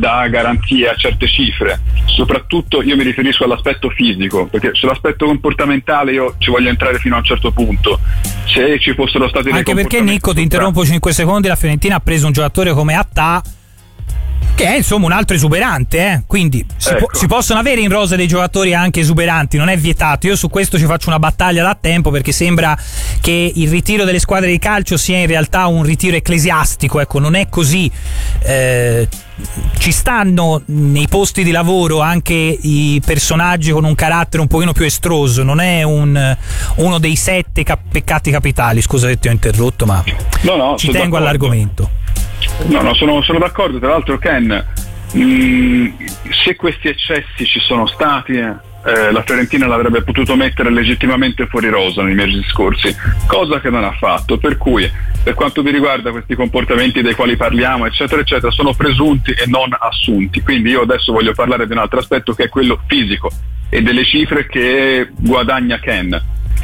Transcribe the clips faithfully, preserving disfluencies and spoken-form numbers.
dà garanzie a certe cifre. Soprattutto io mi riferisco all'aspetto fisico, perché sull'aspetto comportamentale io ci voglio entrare fino a un certo punto. Se ci fossero stati dei anche perché, Nico, ti interrompo cinque secondi, la Fiorentina ha preso un giocatore come Attà, che è insomma un altro esuberante, eh? Quindi si, ecco. po- si possono avere in rosa dei giocatori anche esuberanti, non è vietato. Io su questo ci faccio una battaglia da tempo, perché sembra che il ritiro delle squadre di calcio sia in realtà un ritiro ecclesiastico, ecco, non è così. Eh, ci stanno nei posti di lavoro anche i personaggi con un carattere un pochino più estroso, non è un, uno dei sette cap- peccati capitali. Scusa se ti ho interrotto, ma no, no, ci tengo d'accordo all'argomento. No, no, sono, sono d'accordo. Tra l'altro, Ken, mh, se questi eccessi ci sono stati, eh, la Fiorentina l'avrebbe potuto mettere legittimamente fuori rosa nei mesi scorsi, cosa che non ha fatto. Per cui, per quanto mi riguarda, questi comportamenti dei quali parliamo, eccetera, eccetera, sono presunti e non assunti. Quindi io adesso voglio parlare di un altro aspetto, che è quello fisico e delle cifre che guadagna Ken.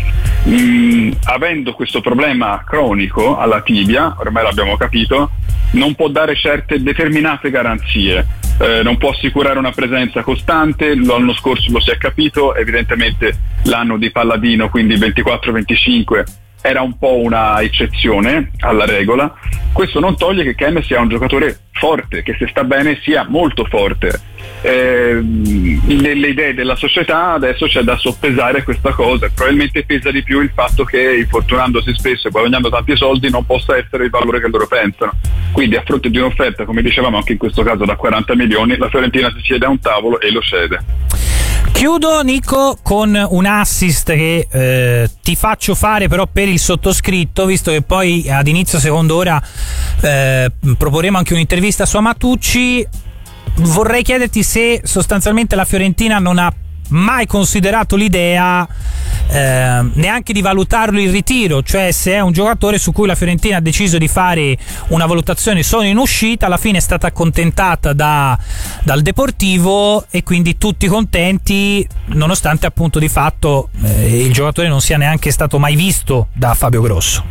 Mm, avendo questo problema cronico alla tibia, ormai l'abbiamo capito, non può dare certe determinate garanzie, eh, non può assicurare una presenza costante. L'anno scorso lo si è capito, evidentemente l'anno di Palladino, quindi ventiquattro venticinque, era un po' una eccezione alla regola. Questo non toglie che Ken sia un giocatore forte, che se sta bene sia molto forte. Eh, nelle idee della società adesso c'è da soppesare questa cosa. Probabilmente pesa di più il fatto che, infortunandosi spesso e guadagnando tanti soldi, non possa essere il valore che loro pensano. Quindi, a fronte di un'offerta, come dicevamo anche in questo caso, da quaranta milioni, la Fiorentina si siede a un tavolo e lo cede. Chiudo, Nico, con un assist che eh, ti faccio fare però per il sottoscritto, visto che poi ad inizio seconda ora eh, proporremo anche un'intervista su Amatucci. Vorrei chiederti se sostanzialmente la Fiorentina non ha mai considerato l'idea eh, neanche di valutarlo il ritiro, cioè se è un giocatore su cui la Fiorentina ha deciso di fare una valutazione solo in uscita, alla fine è stata accontentata da, dal Deportivo e quindi tutti contenti, nonostante appunto di fatto eh, il giocatore non sia neanche stato mai visto da Fabio Grosso.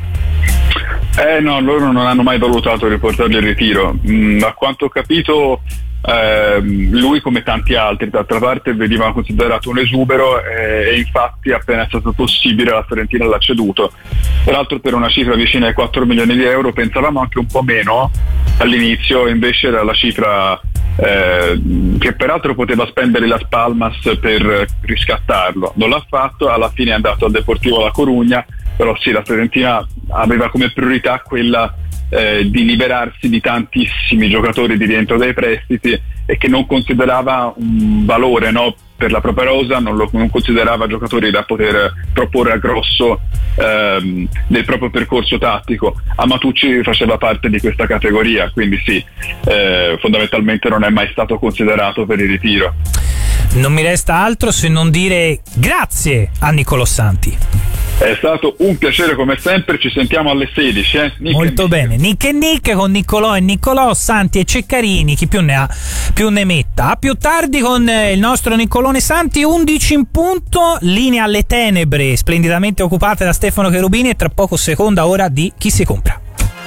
Eh no, loro non hanno mai valutato di riportargli il ritiro. Mm, a quanto ho capito, eh, lui, come tanti altri d'altra parte, veniva considerato un esubero, eh, e infatti appena è stato possibile la Fiorentina l'ha ceduto, peraltro per una cifra vicina ai quattro milioni di euro. Pensavamo anche un po' meno all'inizio, invece era la cifra eh, che peraltro poteva spendere Las Palmas per riscattarlo. Non l'ha fatto, alla fine è andato al Deportivo La Corugna. Però sì, la Fiorentina aveva come priorità quella eh, di liberarsi di tantissimi giocatori di rientro dai prestiti e che non considerava un valore, no, per la propria rosa, non, lo, non considerava giocatori da poter proporre a Grosso ehm, del proprio percorso tattico. Amatucci faceva parte di questa categoria, quindi sì, eh, fondamentalmente non è mai stato considerato per il ritiro. Non mi resta altro se non dire grazie a Nicolò Santi. È stato un piacere come sempre, ci sentiamo alle sedici. Eh? Molto bene, Nick e Nick con Niccolò e Niccolò, Santi e Ceccarini, chi più ne ha più ne metta. A più tardi con il nostro Niccolone Santi, undici in punto, linea alle tenebre, splendidamente occupate da Stefano Cherubini, e tra poco seconda ora di Chi si compra.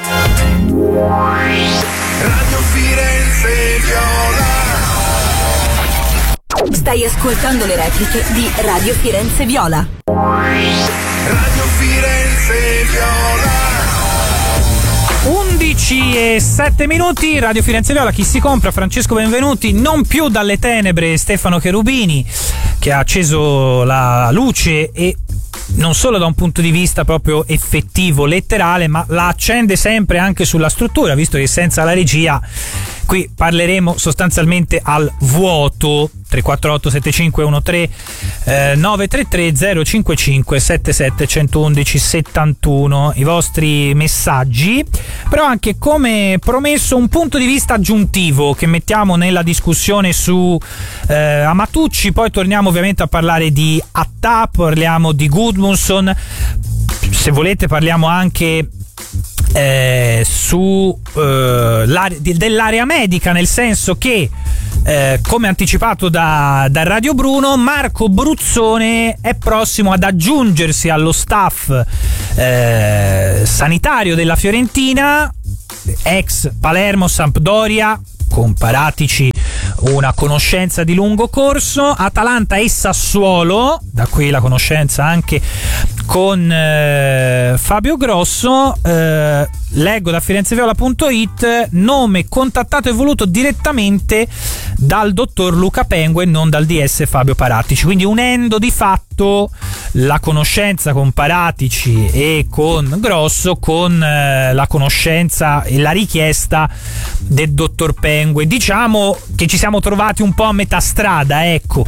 Radio Firenze Viola. Stai ascoltando le repliche di Radio Firenze Viola. Radio Firenze Viola. undici e sette minuti, Radio Firenze Viola, Chi si compra, Francesco Benvenuti, non più dalle tenebre Stefano Cherubini, che ha acceso la luce, e non solo da un punto di vista proprio effettivo, letterale, ma la accende sempre anche sulla struttura, visto che senza la regia qui parleremo sostanzialmente al vuoto. Tre quattro otto sette cinque uno tre nove tre tre zero cinque cinque sette sette uno uno uno settantuno i vostri messaggi, però anche, come promesso, un punto di vista aggiuntivo che mettiamo nella discussione su eh, Amatucci. Poi torniamo ovviamente a parlare di Attà, parliamo di Gudmundsson, se volete parliamo anche eh, su eh, l'area, dell'area medica, nel senso che Eh, come anticipato da, da Radio Bruno, Marco Bruzzone è prossimo ad aggiungersi allo staff eh, sanitario della Fiorentina, ex Palermo, Sampdoria, comparatici una conoscenza di lungo corso. Atalanta e Sassuolo, da qui la conoscenza anche con eh, Fabio Grosso. eh, leggo da firenzeviola punto it: nome contattato e voluto direttamente dal dottor Luca Pengue, non dal D S Fabio Paratici, quindi unendo di fatto la conoscenza con Paratici e con Grosso con eh, la conoscenza e la richiesta del dottor Pengue. Diciamo che ci siamo trovati un po' a metà strada, ecco,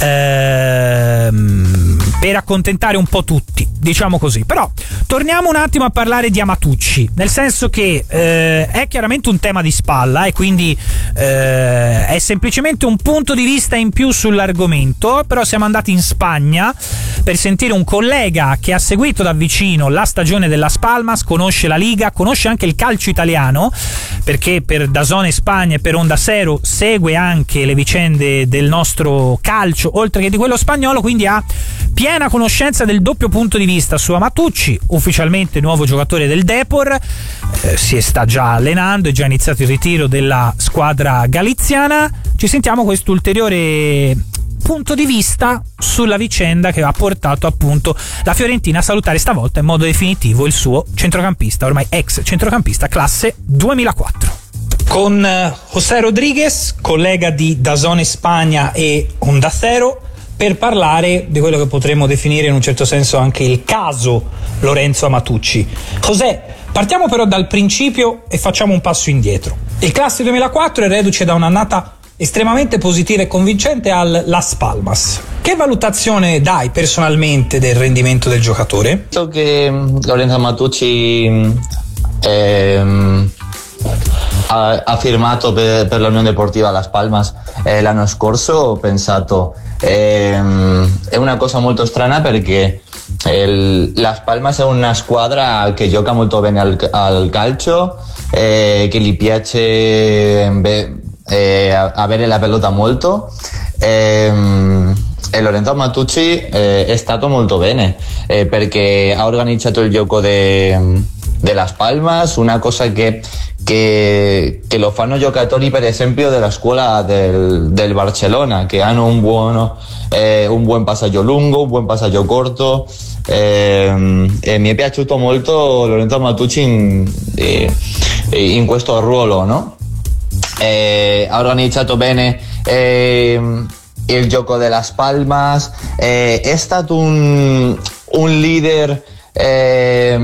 ehm, per accontentare un po' tutti, diciamo così. Però torniamo un attimo a parlare di Amatucci, nel senso che eh, è chiaramente un tema di spalla e quindi eh, è semplicemente un punto di vista in più sull'argomento. Però siamo andati in Spagna per sentire un collega che ha seguito da vicino la stagione della Palmas, conosce la Liga, conosce anche il calcio italiano, perché per DAZN Spagna e per Onda Cero segue anche le vicende del nostro calcio oltre che di quello spagnolo, quindi ha piena conoscenza del doppio punto di vista su Amatucci, ufficialmente nuovo giocatore del Depor, eh, si sta già allenando, è già iniziato il ritiro della squadra galiziana. Ci sentiamo questo ulteriore punto di vista sulla vicenda che ha portato appunto la Fiorentina a salutare stavolta in modo definitivo il suo centrocampista, ormai ex centrocampista classe duemilaquattro. Con José Rodríguez, collega di DAZN Spagna e Onda Cero, per parlare di quello che potremmo definire in un certo senso anche il caso Lorenzo Amatucci. José, partiamo però dal principio e facciamo un passo indietro. Il classe duemilaquattro è reduce da un'annata estremamente positiva e convincente al Las Palmas. Che valutazione dai personalmente del rendimento del giocatore? Penso che Lorenzo Amatucci ehm, ha, ha firmato per, per l'Unione Deportiva Las Palmas eh, l'anno scorso. Ho pensato ehm, è una cosa molto strana perché il, Las Palmas è una squadra che gioca molto bene al, al calcio, eh, che gli piace beh, Eh, avere la pelota molto, eh, e Lorenzo Amatucci eh, è stato molto bene eh, perché ha organizzato il gioco de, de Las Palmas, una cosa che, che, che lo fanno giocatori per esempio della scuola del, del Barcellona, che hanno un buono eh, un buon passaggio lungo, un buon passaggio corto. Eh, e mi è piaciuto molto Lorenzo Amatucci in, in questo ruolo, no? Eh, ha organizzato bene eh, il gioco de Las Palmas, eh, è stato un, un leader eh,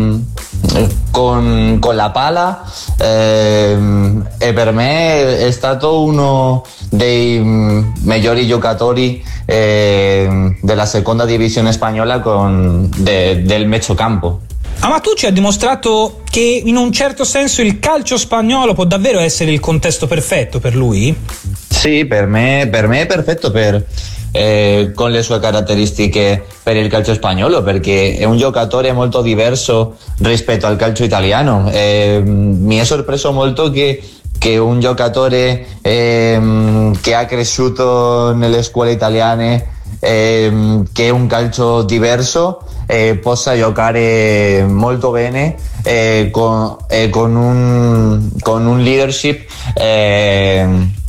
con, con la pala, eh, e per me è stato uno dei migliori giocatori eh, della seconda divisione spagnola con, de, del mezzocampo. Amatucci ha dimostrato che in un certo senso il calcio spagnolo può davvero essere il contesto perfetto per lui? Sì, per me, per me è perfetto per, eh, con le sue caratteristiche per il calcio spagnolo, perché è un giocatore molto diverso rispetto al calcio italiano. Eh, mi è sorpreso molto che, che un giocatore eh, che ha cresciuto nelle scuole italiane, eh, che è un calcio diverso, Eh, possa giocare molto bene eh, con, eh, con, un, con un leadership eh,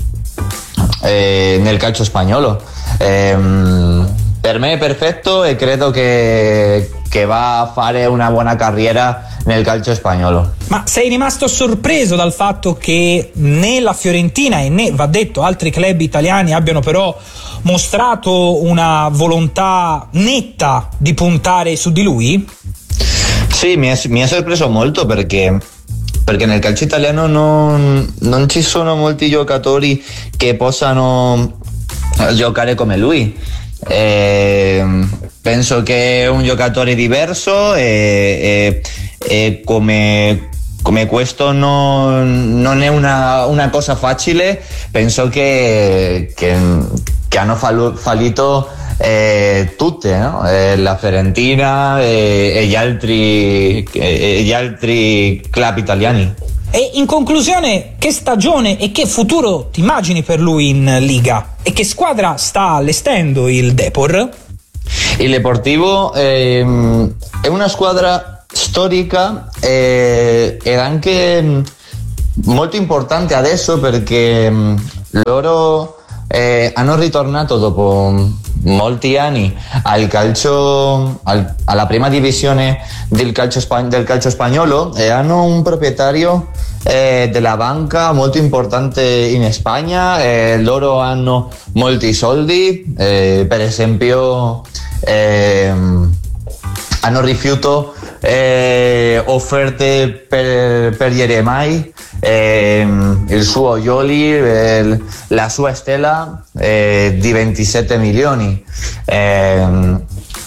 eh, nel calcio spagnolo. Eh, per me è perfetto e credo che, che va a fare una buona carriera nel calcio spagnolo. Ma sei rimasto sorpreso dal fatto che né la Fiorentina e né, va detto, altri club italiani abbiano però mostrato una volontà netta di puntare su di lui? Sì, mi è, mi è sorpreso molto perché, perché nel calcio italiano non, non ci sono molti giocatori che possano giocare come lui. Eh, penso che è un giocatore diverso e, e, e come, come questo non, non è una, una cosa facile. Penso che, che, che hanno fallito eh, tutte, no? eh, la Fiorentina e, e, gli altri, e gli altri club italiani. E in conclusione, che stagione e che futuro ti immagini per lui in Liga? E che squadra sta allestendo il Depor? Il Deportivo eh, è una squadra storica eh, ed anche molto importante adesso perché loro eh, hanno ritornato dopo molti anni al calcio, al, alla prima divisione del calcio, spa- del calcio spagnolo e hanno un proprietario eh, della banca molto importante in Spagna. Eh, loro hanno molti soldi, eh, per esempio eh, hanno rifiutato eh, offerte per, per Jeremai, eh, il suo Ioli, eh, la sua stella eh, di ventisette milioni. Eh,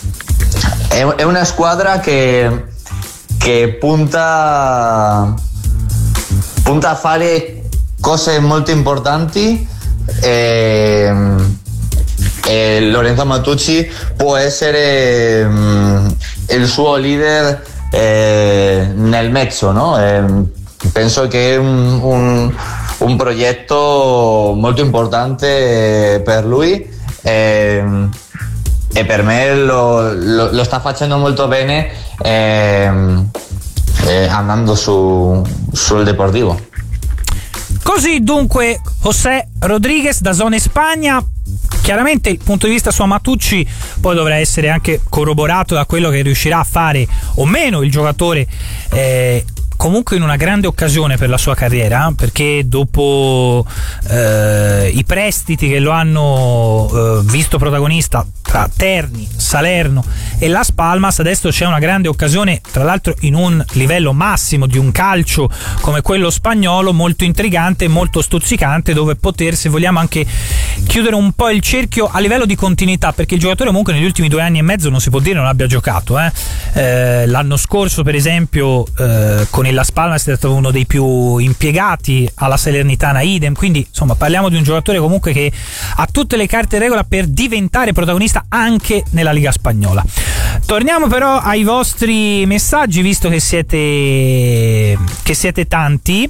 è, è una squadra che, che punta, punta a fare cose molto importanti. Eh, e Lorenzo Matucci può essere um, il suo leader eh, nel mezzo, no? Eh, penso che è un, un, un progetto molto importante per lui eh, e per me lo, lo, lo sta facendo molto bene eh, eh, andando su, sul Deportivo. Così dunque José Rodríguez da Zona Spagna. Chiaramente il punto di vista su Matucci poi dovrà essere anche corroborato da quello che riuscirà a fare o meno il giocatore, eh, comunque in una grande occasione per la sua carriera, perché dopo eh, i prestiti che lo hanno eh, visto protagonista tra Terni, Salerno e Las Palmas, adesso c'è una grande occasione, tra l'altro in un livello massimo di un calcio come quello spagnolo, molto intrigante e molto stuzzicante, dove poter, se vogliamo, anche chiudere un po' il cerchio a livello di continuità, perché il giocatore comunque negli ultimi due anni e mezzo non si può dire non abbia giocato, eh. Eh, l'anno scorso per esempio eh, con il Las Palmas è stato uno dei più impiegati, alla Salernitana idem, quindi insomma parliamo di un giocatore comunque che ha tutte le carte in regola per diventare protagonista anche nella Liga Spagnola. Torniamo però ai vostri messaggi, visto che siete che siete tanti.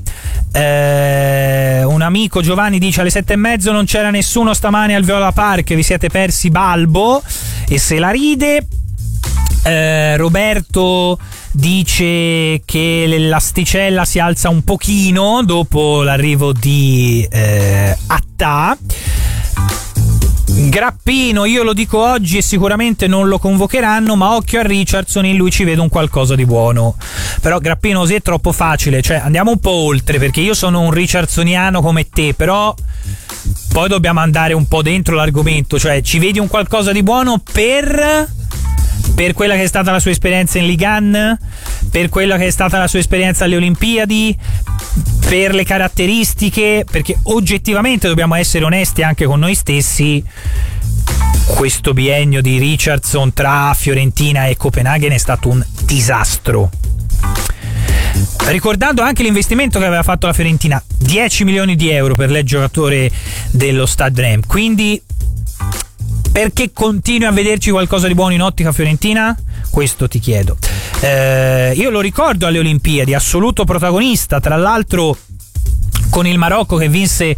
Eh, un amico Giovanni dice: alle sette e mezzo non c'era nessuno stamane al Viola Park, vi siete persi Balbo e se la ride. Eh, Roberto dice che l'asticella si alza un pochino dopo l'arrivo di eh, Attà. Grappino, io lo dico oggi e sicuramente non lo convocheranno, ma occhio a Richardson, in lui ci vedo un qualcosa di buono. Però Grappino, così è troppo facile, cioè andiamo un po' oltre, perché io sono un Richardsoniano come te, però poi dobbiamo andare un po' dentro l'argomento, cioè ci vedi un qualcosa di buono per... per quella che è stata la sua esperienza in Ligue uno, per quella che è stata la sua esperienza alle Olimpiadi, per le caratteristiche, perché oggettivamente dobbiamo essere onesti anche con noi stessi, questo biennio di Richardson tra Fiorentina e Copenaghen è stato un disastro. Ricordando anche l'investimento che aveva fatto la Fiorentina, dieci milioni di euro per il giocatore dello Stade Reims, quindi perché continui a vederci qualcosa di buono in ottica fiorentina? Questo ti chiedo. Eh, io lo ricordo alle Olimpiadi, assoluto protagonista, tra l'altro con il Marocco che vinse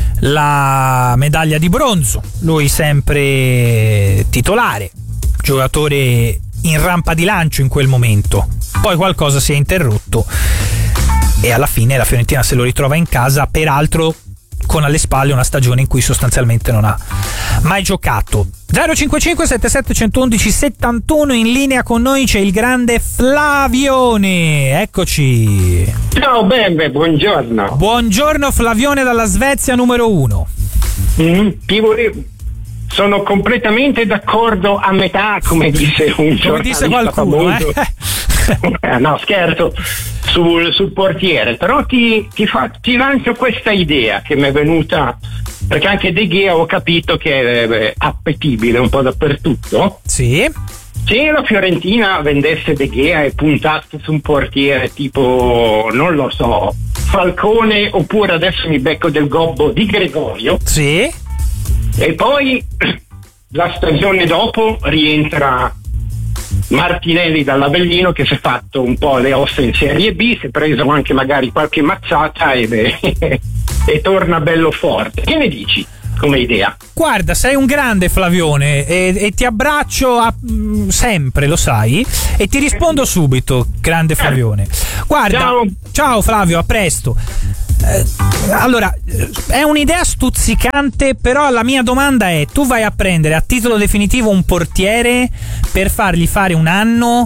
la medaglia di bronzo, lui sempre titolare, giocatore in rampa di lancio in quel momento. Poi qualcosa si è interrotto e alla fine la Fiorentina se lo ritrova in casa, peraltro con alle spalle una stagione in cui sostanzialmente non ha mai giocato. zero cinquantacinque settantasette centoundici settantuno, in linea con noi c'è il grande Flavione, eccoci. Ciao Bembe, buongiorno. Buongiorno Flavione dalla Svezia numero uno. Mm, ti volevo... Sono completamente d'accordo a metà, come disse un giornalista come disse qualcuno, famoso. Eh? No, scherzo, sul, sul portiere, però ti, ti, fa, ti lancio questa idea che mi è venuta, perché anche De Gea ho capito che è eh, appetibile un po' dappertutto. Sì. Se la Fiorentina vendesse De Gea e puntasse su un portiere tipo, non lo so, Falcone, oppure adesso mi becco del gobbo di Gregorio. Sì. E poi la stagione dopo rientra Martinelli dall'Avellino, che si è fatto un po' le ossa in Serie B, si è preso anche magari qualche mazzata e, beh, e torna bello forte. Che ne dici come idea? Guarda, sei un grande Flavione e, e ti abbraccio a, mh, sempre, lo sai, e ti rispondo subito, grande Flavione. Guarda, ciao, ciao Flavio, a presto. Eh, allora, è un'idea stuzzicante, però la mia domanda è: tu vai a prendere a titolo definitivo un portiere per fargli fare un anno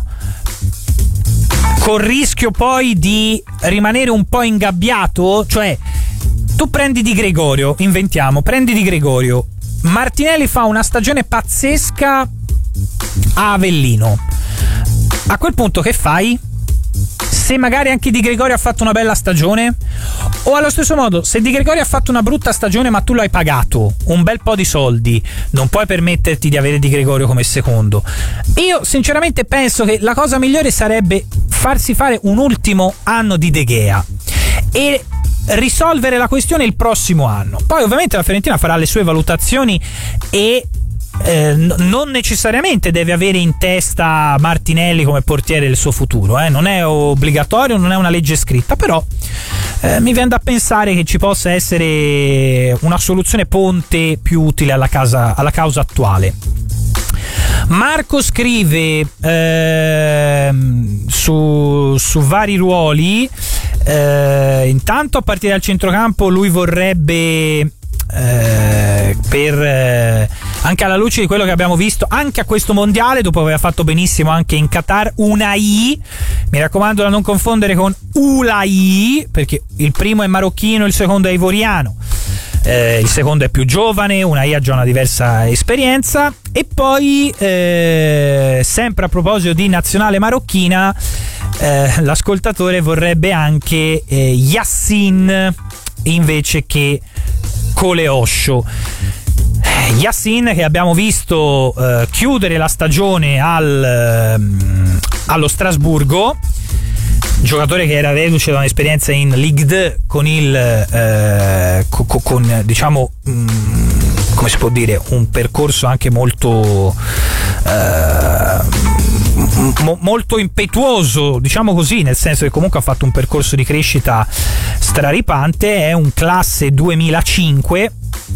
col rischio poi di rimanere un po' ingabbiato? Cioè, tu prendi Di Gregorio, inventiamo, prendi Di Gregorio, Martinelli fa una stagione pazzesca a Avellino, a quel punto che fai? Se magari anche Di Gregorio ha fatto una bella stagione, o allo stesso modo, se Di Gregorio ha fatto una brutta stagione ma tu l'hai pagato un bel po' di soldi, non puoi permetterti di avere Di Gregorio come secondo. Io sinceramente penso che la cosa migliore sarebbe farsi fare un ultimo anno di De Gea e risolvere la questione il prossimo anno. Poi ovviamente la Fiorentina farà le sue valutazioni e Eh, non necessariamente deve avere in testa Martinelli come portiere del suo futuro, eh? Non è obbligatorio, non è una legge scritta, però eh, mi viene da pensare che ci possa essere una soluzione ponte più utile alla, casa, alla causa attuale. Marco scrive eh, su, su vari ruoli, eh, intanto a partire dal centrocampo lui vorrebbe Eh, per eh, anche alla luce di quello che abbiamo visto anche a questo mondiale, dopo aver fatto benissimo anche in Qatar, Unai, mi raccomando da non confondere con Ulai, perché il primo è marocchino, il secondo è ivoriano, eh, il secondo è più giovane, Unai ha già una diversa esperienza. E poi eh, sempre a proposito di nazionale marocchina, eh, l'ascoltatore vorrebbe anche eh, Yassin invece che Coleoscio. Yassin, che abbiamo visto eh, chiudere la stagione al, eh, allo Strasburgo, giocatore che era reduce da un'esperienza in Ligue due con il eh, con, con diciamo mh, come si può dire, un percorso anche molto eh, m- molto impetuoso, diciamo così, nel senso che comunque ha fatto un percorso di crescita straripante. È un classe duemilacinque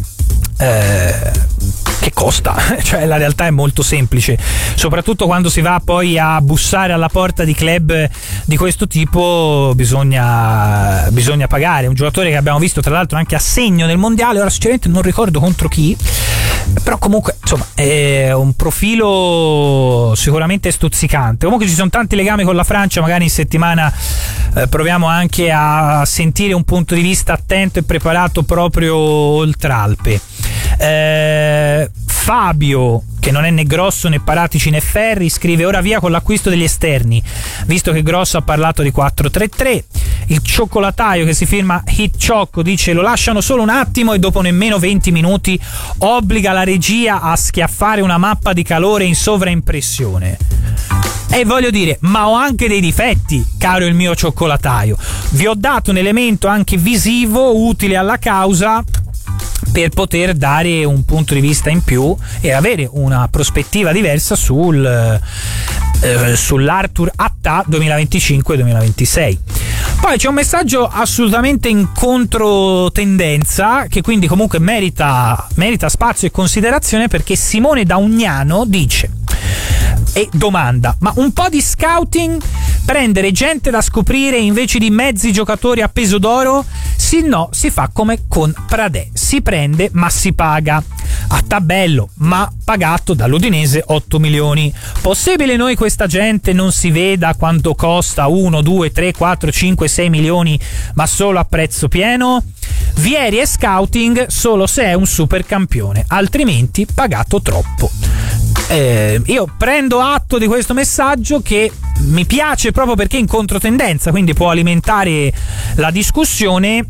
eh, che costa, cioè la realtà è molto semplice, soprattutto quando si va poi a bussare alla porta di club di questo tipo, bisogna bisogna pagare. Un giocatore che abbiamo visto tra l'altro anche a segno nel mondiale, ora sinceramente non ricordo contro chi, però comunque insomma è un profilo sicuramente stuzzicante. Comunque ci sono tanti legami con la Francia, magari in settimana eh, proviamo anche a sentire un punto di vista attento e preparato proprio oltre Alpe. Eh, Fabio, che non è né Grosso né Paratici né Ferri, scrive: ora via con l'acquisto degli esterni, visto che Grosso ha parlato di quattro tre tre. Il cioccolataio, che si firma Hit Ciocco, dice: lo lasciano solo un attimo e dopo nemmeno venti minuti obbliga la regia a schiaffare una mappa di calore in sovraimpressione. E voglio dire, ma ho anche dei difetti, caro il mio cioccolataio. Vi ho dato un elemento anche visivo utile alla causa per poter dare un punto di vista in più e avere una prospettiva diversa sul eh, sull'Arthur Attah duemilaventicinque duemilaventisei. Poi c'è un messaggio assolutamente in controtendenza, che quindi comunque merita, merita spazio e considerazione, perché Simone da Ugnano dice e domanda: ma un po' di scouting, prendere gente da scoprire invece di mezzi giocatori a peso d'oro? Sì, no, si fa come con Pradè, si prende ma si paga. A tabello, ma pagato dall'Udinese otto milioni. Possibile noi questa gente non si veda quanto costa uno, due, tre, quattro, cinque, sei milioni, ma solo a prezzo pieno? Vieri è scouting solo se è un super campione, altrimenti pagato troppo. Eh, io prendo atto di questo messaggio, che mi piace proprio perché è in controtendenza, quindi può alimentare la discussione.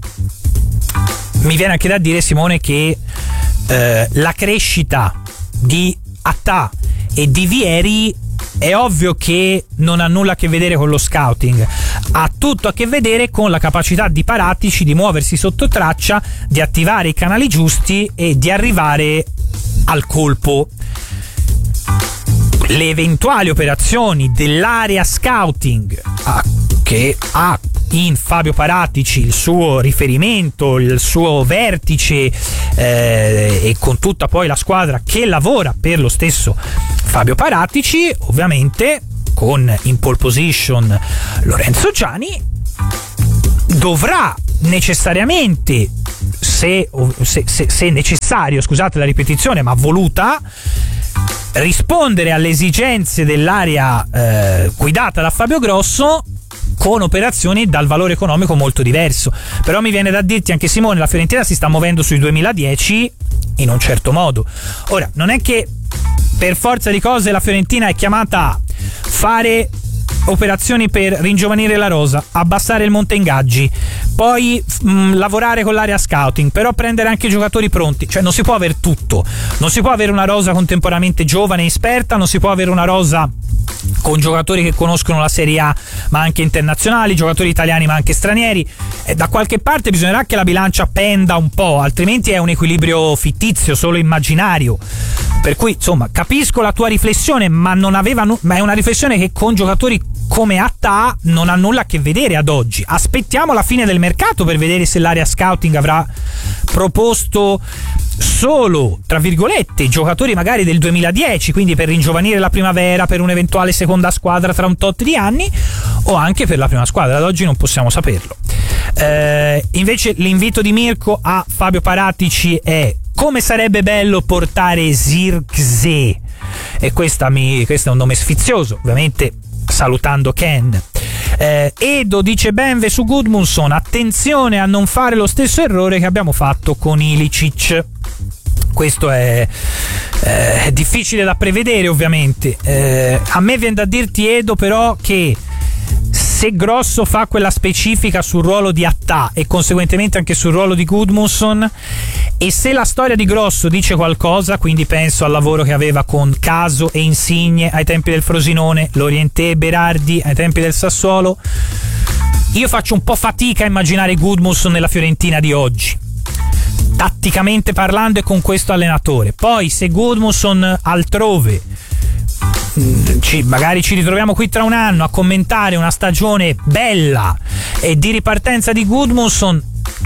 Mi viene anche da dire, Simone, che eh, la crescita di Attah e di Vieri è ovvio che non ha nulla a che vedere con lo scouting, ha tutto a che vedere con la capacità di Paratici di muoversi sotto traccia, di attivare i canali giusti e di arrivare al colpo. Le eventuali operazioni dell'area scouting ah, che ha in Fabio Paratici il suo riferimento, il suo vertice eh, e con tutta poi la squadra che lavora per lo stesso Fabio Paratici, ovviamente con in pole position Lorenzo Giani, dovrà necessariamente, se, se, se, se necessario, scusate la ripetizione, ma voluta, rispondere alle esigenze dell'area eh, guidata da Fabio Grosso con operazioni dal valore economico molto diverso. Però mi viene da dirti anche, Simone, la Fiorentina si sta muovendo sui duemiladieci in un certo modo. Ora, non è che per forza di cose la Fiorentina è chiamata a fare operazioni per ringiovanire la rosa, abbassare il monte ingaggi, poi mh, lavorare con l'area scouting, però prendere anche giocatori pronti. Cioè non si può avere tutto, non si può avere una rosa contemporaneamente giovane e esperta, non si può avere una rosa con giocatori che conoscono la Serie A ma anche internazionali, giocatori italiani ma anche stranieri. E da qualche parte bisognerà che la bilancia penda un po', altrimenti è un equilibrio fittizio, solo immaginario. Per cui insomma capisco la tua riflessione, ma non aveva nu- ma è una riflessione che con giocatori come Atta non ha nulla a che vedere ad oggi. Aspettiamo la fine del mercato per vedere se l'area scouting avrà proposto solo, tra virgolette, giocatori magari del duemiladieci, quindi per ringiovanire la primavera, per un'eventuale seconda squadra tra un tot di anni, o anche per la prima squadra. Ad oggi non possiamo saperlo. Eh, invece l'invito di Mirko a Fabio Paratici è: come sarebbe bello portare Zirkzee, e questa mi, questo è un nome sfizioso, ovviamente salutando Ken. eh, Edo dice: Benve su Gudmundsson, attenzione a non fare lo stesso errore che abbiamo fatto con Ilicic. Questo è, eh, è difficile da prevedere, ovviamente. eh, a me viene da dirti, Edo, però, che se Grosso fa quella specifica sul ruolo di Atta e conseguentemente anche sul ruolo di Gudmundsson, e se la storia di Grosso dice qualcosa, quindi penso al lavoro che aveva con Caso e Insigne ai tempi del Frosinone, Lorientè e Berardi ai tempi del Sassuolo, io faccio un po' fatica a immaginare Gudmundsson nella Fiorentina di oggi, tatticamente parlando, e con questo allenatore. Poi se Gudmundsson altrove, Ci, magari ci ritroviamo qui tra un anno a commentare una stagione bella e di ripartenza di Gudmundsson,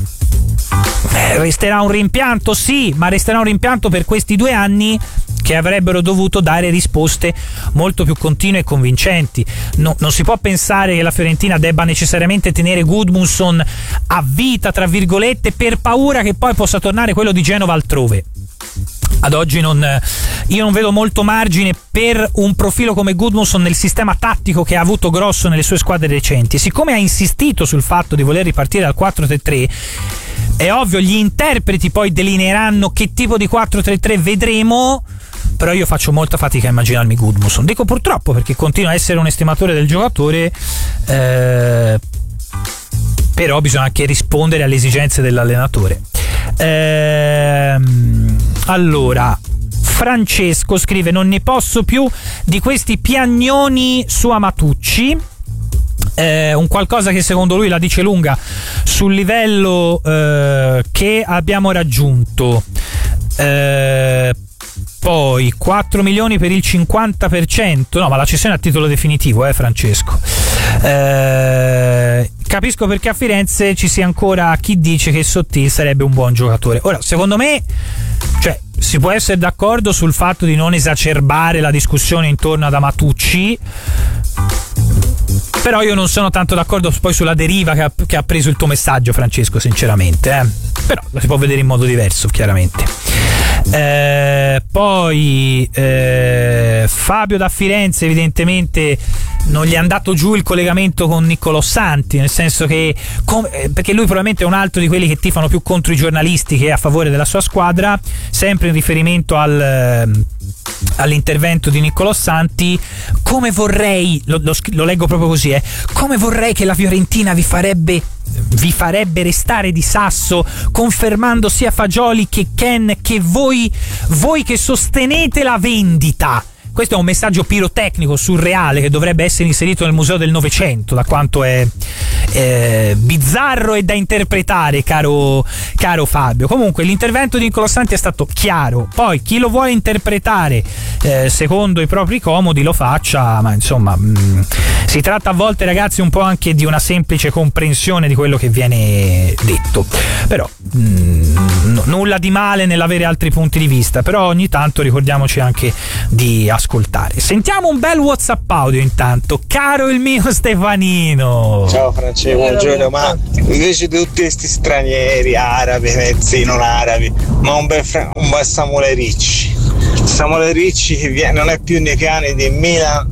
eh, resterà un rimpianto, sì, ma resterà un rimpianto per questi due anni che avrebbero dovuto dare risposte molto più continue e convincenti. No, non si può pensare che la Fiorentina debba necessariamente tenere Gudmundsson a vita, tra virgolette, per paura che poi possa tornare quello di Genova altrove. Ad oggi non, io non vedo molto margine per un profilo come Gudmundsson nel sistema tattico che ha avuto Grosso nelle sue squadre recenti. Siccome ha insistito sul fatto di voler ripartire dal quattro tre tre, è ovvio, gli interpreti poi delineeranno che tipo di quattro tre tre vedremo, però io faccio molta fatica a immaginarmi Gudmundsson. Dico purtroppo, perché continua a essere un estimatore del giocatore, eh, però bisogna anche rispondere alle esigenze dell'allenatore. Ehm, allora Francesco scrive: non ne posso più di questi piagnoni su Amatucci. Eh, un qualcosa che secondo lui la dice lunga sul livello eh, che abbiamo raggiunto. Eh, poi quattro milioni per il cinquanta per cento, no, ma la cessione a titolo definitivo, eh Francesco. Eh, capisco perché a Firenze ci sia ancora chi dice che Sottil sarebbe un buon giocatore. Ora, secondo me, cioè, si può essere d'accordo sul fatto di non esacerbare la discussione intorno ad Amatucci, però io non sono tanto d'accordo poi sulla deriva che ha, che ha preso il tuo messaggio, Francesco, sinceramente, eh. Però la si può vedere in modo diverso, chiaramente. Eh, poi eh, Fabio da Firenze evidentemente non gli è andato giù il collegamento con Niccolò Santi, nel senso che com- perché lui probabilmente è un altro di quelli che tifano più contro i giornalisti che a favore della sua squadra, sempre in riferimento al all'intervento di Niccolò Santi. Come vorrei, lo, lo, lo leggo proprio così, eh, come vorrei che la Fiorentina vi farebbe vi farebbe restare di sasso, confermando sia Fagioli che Ken che voi voi che sostenete la vendita. Questo è un messaggio pirotecnico surreale che dovrebbe essere inserito nel Museo del Novecento, da quanto è eh, bizzarro e da interpretare, caro, caro Fabio. Comunque l'intervento di Niccolò Santi è stato chiaro, poi chi lo vuole interpretare eh, secondo i propri comodi lo faccia, ma insomma mh, si tratta a volte, ragazzi, un po' anche di una semplice comprensione di quello che viene detto. Però mh, n- nulla di male nell'avere altri punti di vista, però ogni tanto ricordiamoci anche di ascoltare. Sentiamo un bel WhatsApp audio intanto. Caro il mio Stefanino. Ciao Francesco. Francesco, buongiorno, ma invece di tutti questi stranieri, arabi, mezzi non arabi, ma un bel, un bel Samuele Ricci. Samuele Ricci che viene, non è più nei piani di Milan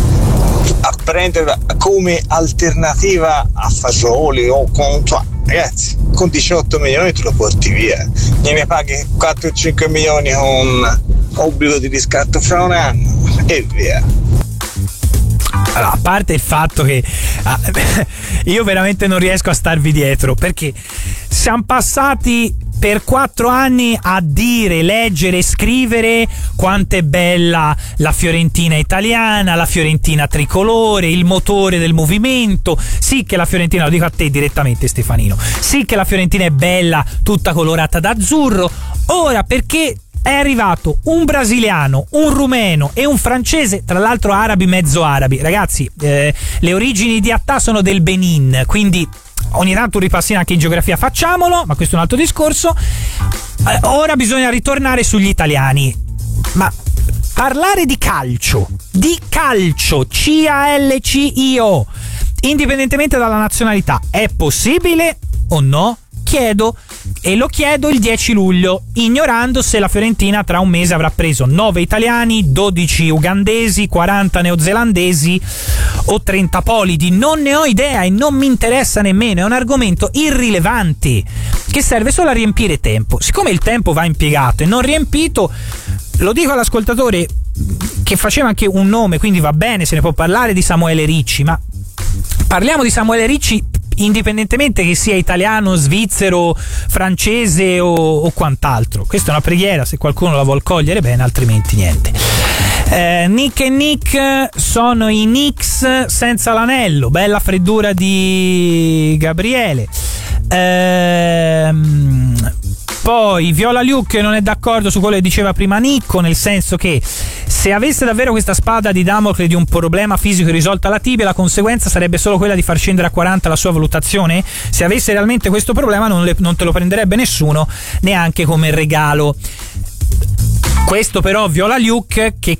a prendere come alternativa a Fagioli o con, cioè, ragazzi, con diciotto milioni tu lo porti via, gliene paghi quattro o cinque milioni con obbligo di riscatto fra un anno e via. Allora, a parte il fatto che ah, io veramente non riesco a starvi dietro, perché siamo passati per quattro anni a dire, leggere e scrivere quanto è bella la Fiorentina italiana, la Fiorentina tricolore, il motore del movimento. Sì che la Fiorentina, lo dico a te direttamente Stefanino, sì che la Fiorentina è bella, tutta colorata d'azzurro. Ora, perché è arrivato un brasiliano, un rumeno e un francese, tra l'altro arabi mezzo arabi. Ragazzi, eh, le origini di Attah sono del Benin, quindi ogni tanto un ripassino anche in geografia facciamolo, ma questo è un altro discorso. Eh, ora bisogna ritornare sugli italiani. Ma parlare di calcio, di calcio, C A L C I O, indipendentemente dalla nazionalità, è possibile o no? Chiedo, e lo chiedo il dieci luglio, ignorando se la Fiorentina tra un mese avrà preso nove italiani, dodici ugandesi, quaranta neozelandesi o trenta polidi. Non ne ho idea e non mi interessa nemmeno, è un argomento irrilevante che serve solo a riempire tempo. Siccome il tempo va impiegato e non riempito, lo dico all'ascoltatore che faceva anche un nome, quindi va bene, se ne può parlare di Samuele Ricci, ma parliamo di Samuele Ricci indipendentemente che sia italiano, svizzero, francese o, o quant'altro. Questa è una preghiera, se qualcuno la vuol cogliere bene, altrimenti niente. eh, Nick e Nick sono i Knicks senza l'anello, bella freddura di Gabriele. ehm Poi Viola Luke non è d'accordo su quello che diceva prima Nicco, nel senso che se avesse davvero questa spada di Damocle di un problema fisico risolto alla tibia, la conseguenza sarebbe solo quella di far scendere a quaranta la sua valutazione. Se avesse realmente questo problema non, le, non te lo prenderebbe nessuno, neanche come regalo. Questo però Viola Luke, che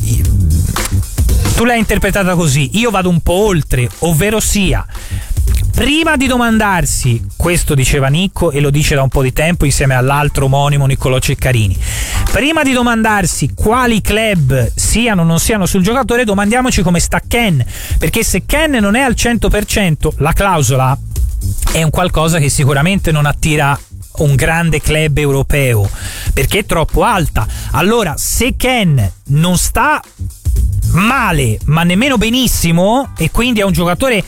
tu l'hai interpretata così, io vado un po' oltre, ovvero sia, prima di domandarsi, questo diceva Nicco e lo dice da un po' di tempo insieme all'altro omonimo Niccolò Ceccarini, prima di domandarsi quali club siano o non siano sul giocatore, domandiamoci come sta Ken, perché se Ken non è al cento per cento, la clausola è un qualcosa che sicuramente non attira un grande club europeo, perché è troppo alta. Allora, se Ken non sta male ma nemmeno benissimo e quindi è un giocatore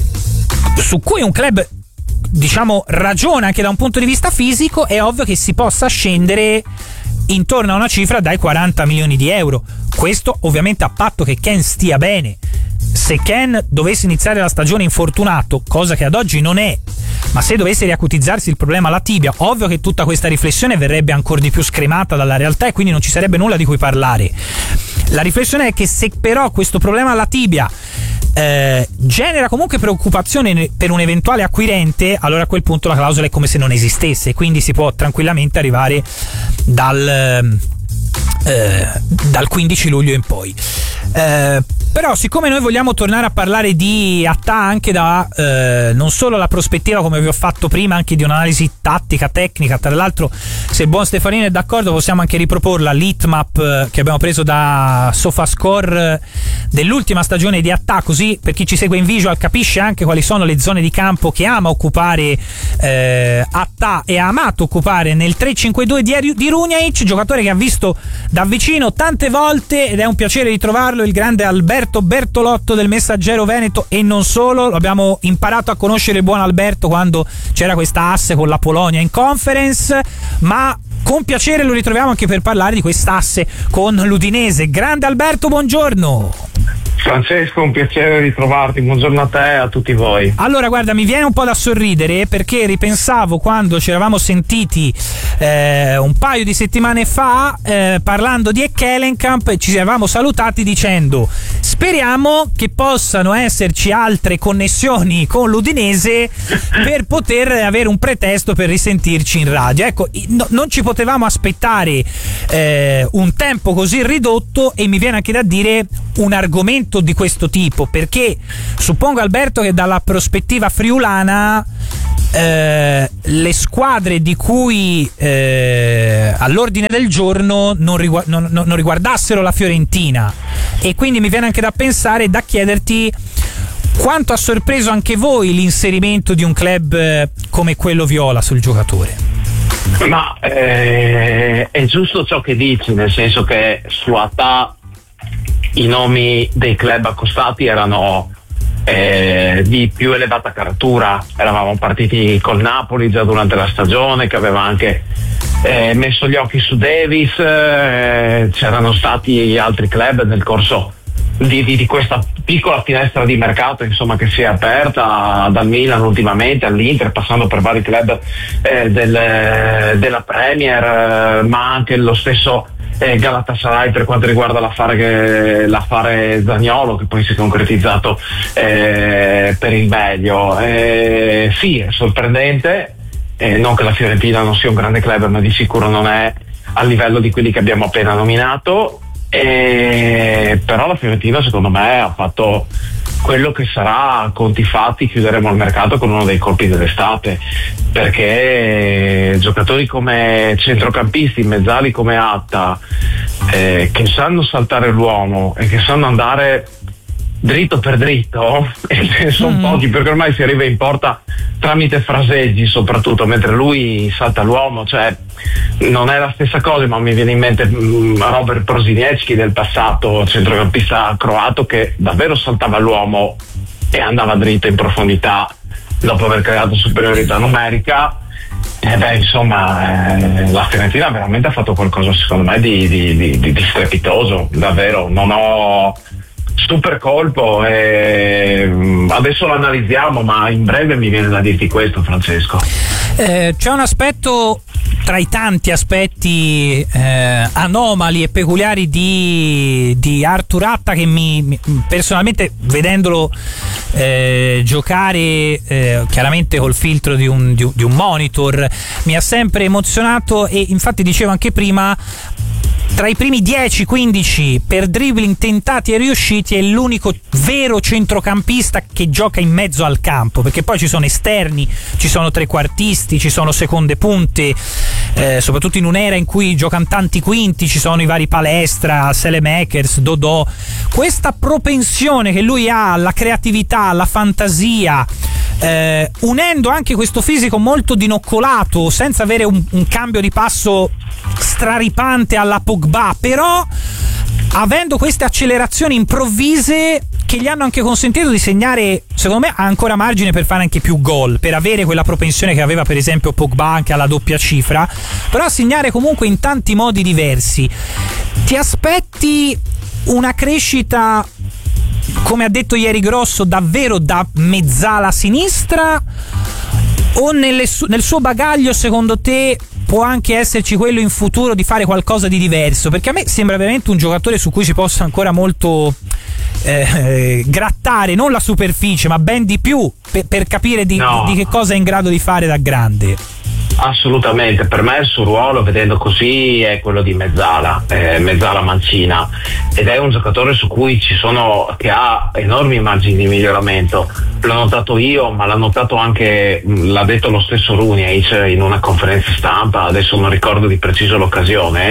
su cui un club, diciamo, ragiona anche da un punto di vista fisico, è ovvio che si possa scendere intorno a una cifra dai quaranta milioni di euro. Questo ovviamente a patto che Ken stia bene. Se Ken dovesse iniziare la stagione infortunato, cosa che ad oggi non è, ma se dovesse riacutizzarsi il problema alla tibia, ovvio che tutta questa riflessione verrebbe ancora di più scremata dalla realtà e quindi non ci sarebbe nulla di cui parlare. La riflessione è che se però questo problema alla tibia eh, genera comunque preoccupazione per un eventuale acquirente, allora a quel punto la clausola è come se non esistesse, quindi si può tranquillamente arrivare dal, eh, dal quindici luglio in poi. Eh, però siccome noi vogliamo tornare a parlare di Attah anche da eh, non solo la prospettiva, come vi ho fatto prima, anche di un'analisi tattica, tecnica, tra l'altro se il buon Stefanino è d'accordo possiamo anche riproporla, l'heatmap eh, che abbiamo preso da SofaScore eh, dell'ultima stagione di Attah, così per chi ci segue in visual capisce anche quali sono le zone di campo che ama occupare eh, Attah e ha amato occupare nel tre cinque due di, di Runjaic, giocatore che ha visto da vicino tante volte ed è un piacere ritrovarlo, il grande Alberto Bertolotto del Messaggero Veneto, e non solo, abbiamo imparato a conoscere il buon Alberto quando c'era questa asse con la Polonia in conference, ma con piacere lo ritroviamo anche per parlare di quest'asse con l'Udinese. Grande Alberto, buongiorno. Francesco, un piacere ritrovarti, buongiorno a te e a tutti voi. Allora guarda, mi viene un po' da sorridere perché ripensavo quando ci eravamo sentiti eh, un paio di settimane fa eh, parlando di Ekkelenkamp, ci eravamo salutati dicendo speriamo che possano esserci altre connessioni con l'Udinese per poter avere un pretesto per risentirci in radio. Ecco, no, non ci potevamo aspettare eh, un tempo così ridotto, e mi viene anche da dire un argomento di questo tipo, perché suppongo, Alberto, che dalla prospettiva friulana eh, le squadre di cui eh, all'ordine del giorno non, rigu- non, non riguardassero la Fiorentina, e quindi mi viene anche da pensare, da chiederti quanto ha sorpreso anche voi l'inserimento di un club eh, come quello viola sul giocatore. Ma eh, è giusto ciò che dici, nel senso che su A T A i nomi dei club accostati erano eh, di più elevata caratura. Eravamo partiti col Napoli già durante la stagione, che aveva anche eh, messo gli occhi su Davis, eh, c'erano stati altri club nel corso di, di, di questa piccola finestra di mercato, insomma, che si è aperta dal Milan ultimamente all'Inter, passando per vari club eh, del, della Premier, eh, ma anche lo stesso eh, Galatasaray per quanto riguarda l'affare, che, l'affare Zaniolo, che poi si è concretizzato eh, per il meglio. Eh, sì, è sorprendente, eh, non che la Fiorentina non sia un grande club, ma di sicuro non è a livello di quelli che abbiamo appena nominato. E però la Fiorentina secondo me ha fatto quello che sarà, a conti fatti chiuderemo il mercato con uno dei colpi dell'estate, perché giocatori come centrocampisti, mezzali come Atta, eh, che sanno saltare l'uomo e che sanno andare dritto per dritto, e sono mm. pochi, perché ormai si arriva in porta tramite fraseggi soprattutto, mentre lui salta l'uomo. Cioè non è la stessa cosa, ma mi viene in mente mh, Robert Broziniecki del passato, centrocampista croato, che davvero saltava l'uomo e andava dritto in profondità dopo aver creato superiorità numerica. E beh, insomma, eh, la Fiorentina veramente ha fatto qualcosa secondo me di, di, di, di, di strepitoso, davvero. Non ho super colpo, e adesso lo analizziamo, ma in breve mi viene da dirti questo, Francesco. Eh, c'è un aspetto tra i tanti aspetti eh, anomali e peculiari di, di Arthur Atta che mi, mi personalmente, vedendolo eh, giocare eh, chiaramente col filtro di un, di, di un monitor, mi ha sempre emozionato. E infatti dicevo anche prima, tra i primi dieci quindici per dribbling tentati e riusciti è l'unico vero centrocampista che gioca in mezzo al campo, perché poi ci sono esterni, ci sono trequartisti, ci sono seconde punte, eh, soprattutto in un'era in cui giocano tanti quinti, ci sono i vari Palestra, Selemakers, Dodò. Questa propensione che lui ha alla creatività, alla fantasia, eh, unendo anche questo fisico molto dinoccolato, senza avere un, un cambio di passo straripante alla Pogba, però avendo queste accelerazioni improvvise che gli hanno anche consentito di segnare, secondo me ha ancora margine per fare anche più gol, per avere quella propensione che aveva per esempio Pogba anche alla doppia cifra, però a segnare comunque in tanti modi diversi. Ti aspetti una crescita, come ha detto ieri Grosso, davvero da mezzala sinistra, o nelle su- nel suo bagaglio secondo te può anche esserci quello in futuro di fare qualcosa di diverso? Perché a me sembra veramente un giocatore su cui si possa ancora molto eh, grattare, non la superficie, ma ben di più, per, per capire di, no. di, di che cosa è in grado di fare da grande. Assolutamente, per me il suo ruolo, vedendo così, è quello di mezzala, eh, mezzala mancina, ed è un giocatore su cui ci sono, che ha enormi margini di miglioramento. L'ho notato io, ma l'ha notato anche, l'ha detto lo stesso Runic in una conferenza stampa, adesso non ricordo di preciso l'occasione.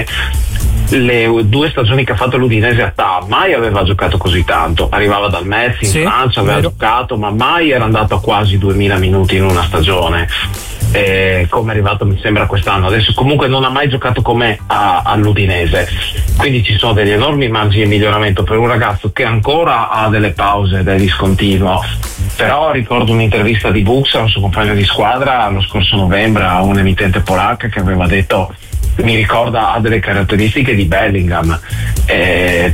Le due stagioni che ha fatto l'Udinese a T A mai aveva giocato così tanto, arrivava dal Metz in sì, Francia, aveva vero. giocato, ma mai era andato a quasi duemila minuti in una stagione. Eh, come è arrivato mi sembra quest'anno. Adesso comunque non ha mai giocato come a, all'Udinese, quindi ci sono degli enormi margini di miglioramento per un ragazzo che ancora ha delle pause ed è discontinuo. Però ricordo un'intervista di Buxa, un suo compagno di squadra, lo scorso novembre a un emittente polacca, che aveva detto: mi ricorda, ha delle caratteristiche di Bellingham, eh,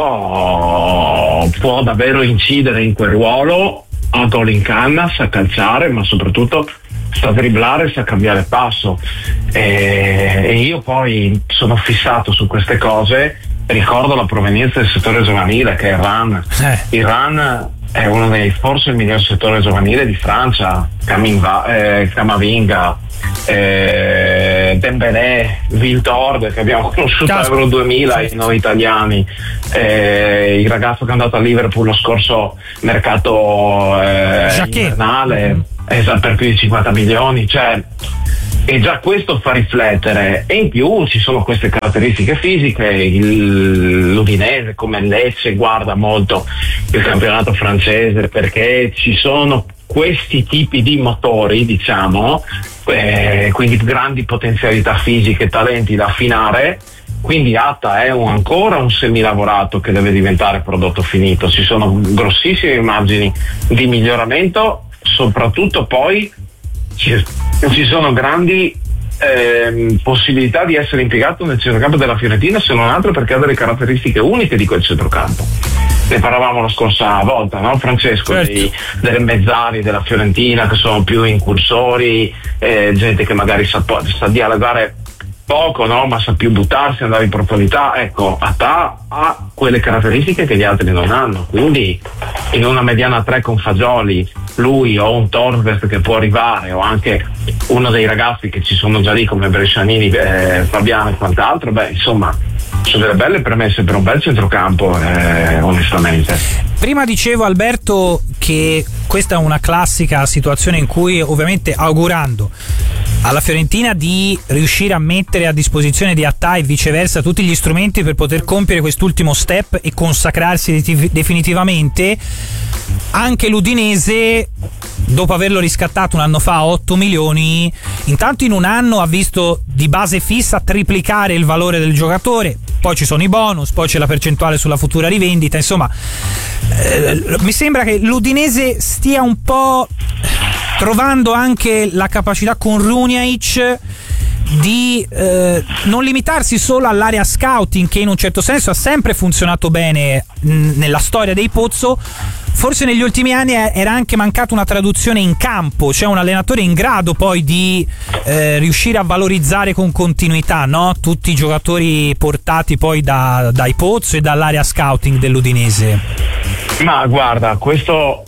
perciò può davvero incidere in quel ruolo, ha gol in canna, sa calciare, ma soprattutto sa dribblare, sa cambiare passo, e, e io poi sono fissato su queste cose, ricordo la provenienza del settore giovanile, che è il RAN. Eh. Il RAN è uno dei, forse il miglior settore giovanile di Francia. Caminva, eh, Camavinga, eh, Dembélé, Viltord, che abbiamo conosciuto a Euro duemila, i noi italiani, eh, il ragazzo che è andato a Liverpool lo scorso mercato eh, invernale, mm. esatto, per più di cinquanta milioni, cioè, e già questo fa riflettere. E in più ci sono queste caratteristiche fisiche. Il, l'Udinese, come il Lecce, guarda molto il campionato francese, perché ci sono questi tipi di motori, diciamo, eh, quindi grandi potenzialità fisiche, talenti da affinare. Quindi Atta è un, ancora un semilavorato che deve diventare prodotto finito. Ci sono grossissimi margini di miglioramento, soprattutto poi ci, ci sono grandi eh, possibilità di essere impiegato nel centrocampo della Fiorentina, se non altro perché ha delle caratteristiche uniche di quel centrocampo. Ne parlavamo la scorsa volta, no Francesco? Certo. Dei, delle mezzali della Fiorentina che sono più incursori, eh, gente che magari sa, sa dialogare poco, no? Ma sa più buttarsi, andare in profondità. Ecco, Atta ha quelle caratteristiche che gli altri non hanno, quindi in una mediana tre con Fagioli, lui o un Torres che può arrivare, o anche uno dei ragazzi che ci sono già lì come Brescianini, eh, Fabiano e quant'altro, beh insomma sono delle belle premesse per un bel centrocampo, eh, onestamente. Prima dicevo, Alberto, che questa è una classica situazione in cui, ovviamente augurando alla Fiorentina di riuscire a mettere a disposizione di Atta e viceversa tutti gli strumenti per poter compiere quest'ultimo step e consacrarsi definitivamente, anche l'Udinese, dopo averlo riscattato un anno fa a otto milioni, intanto in un anno ha visto di base fissa triplicare il valore del giocatore, poi ci sono i bonus, poi c'è la percentuale sulla futura rivendita, insomma eh, mi sembra che l'Udinese stia un po' trovando anche la capacità con Runjaic di eh, non limitarsi solo all'area scouting, che in un certo senso ha sempre funzionato bene mh, nella storia dei Pozzo. Forse negli ultimi anni era anche mancata una traduzione in campo, cioè un allenatore in grado poi di eh, riuscire a valorizzare con continuità, no? Tutti i giocatori portati poi da, dai Pozzo e dall'area scouting dell'Udinese. Ma guarda, questo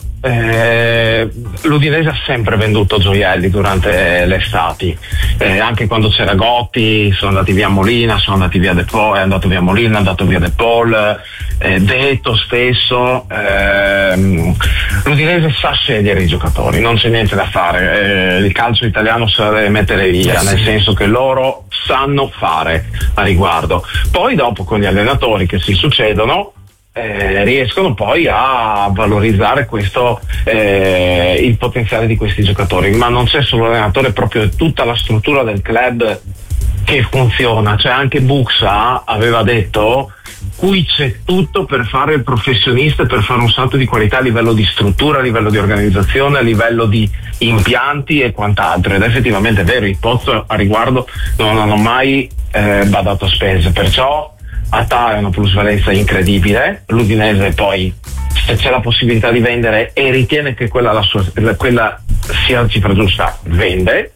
Eh, l'Udinese ha sempre venduto gioielli durante le estati, eh, anche quando c'era Gotti, sono andati via Molina, sono andati via De Paul, è andato via Molina, è andato via De Paul, eh, Detto stesso. ehm, l'Udinese sa scegliere i giocatori, non c'è niente da fare, eh, il calcio italiano se la deve mettere via, nel senso che loro sanno fare a riguardo. Poi dopo con gli allenatori che si succedono Eh, riescono poi a valorizzare questo eh, il potenziale di questi giocatori, ma non c'è solo l'allenatore, proprio tutta la struttura del club che funziona. Cioè anche Buxa aveva detto: qui c'è tutto per fare il professionista, per fare un salto di qualità a livello di struttura, a livello di organizzazione, a livello di impianti e quant'altro, ed è effettivamente vero, i Pozzo a riguardo non hanno mai eh, badato a spese, perciò Atta è una plusvalenza incredibile. L'Udinese poi, se c'è la possibilità di vendere e ritiene che quella, la sua, quella sia la cifra giusta, vende,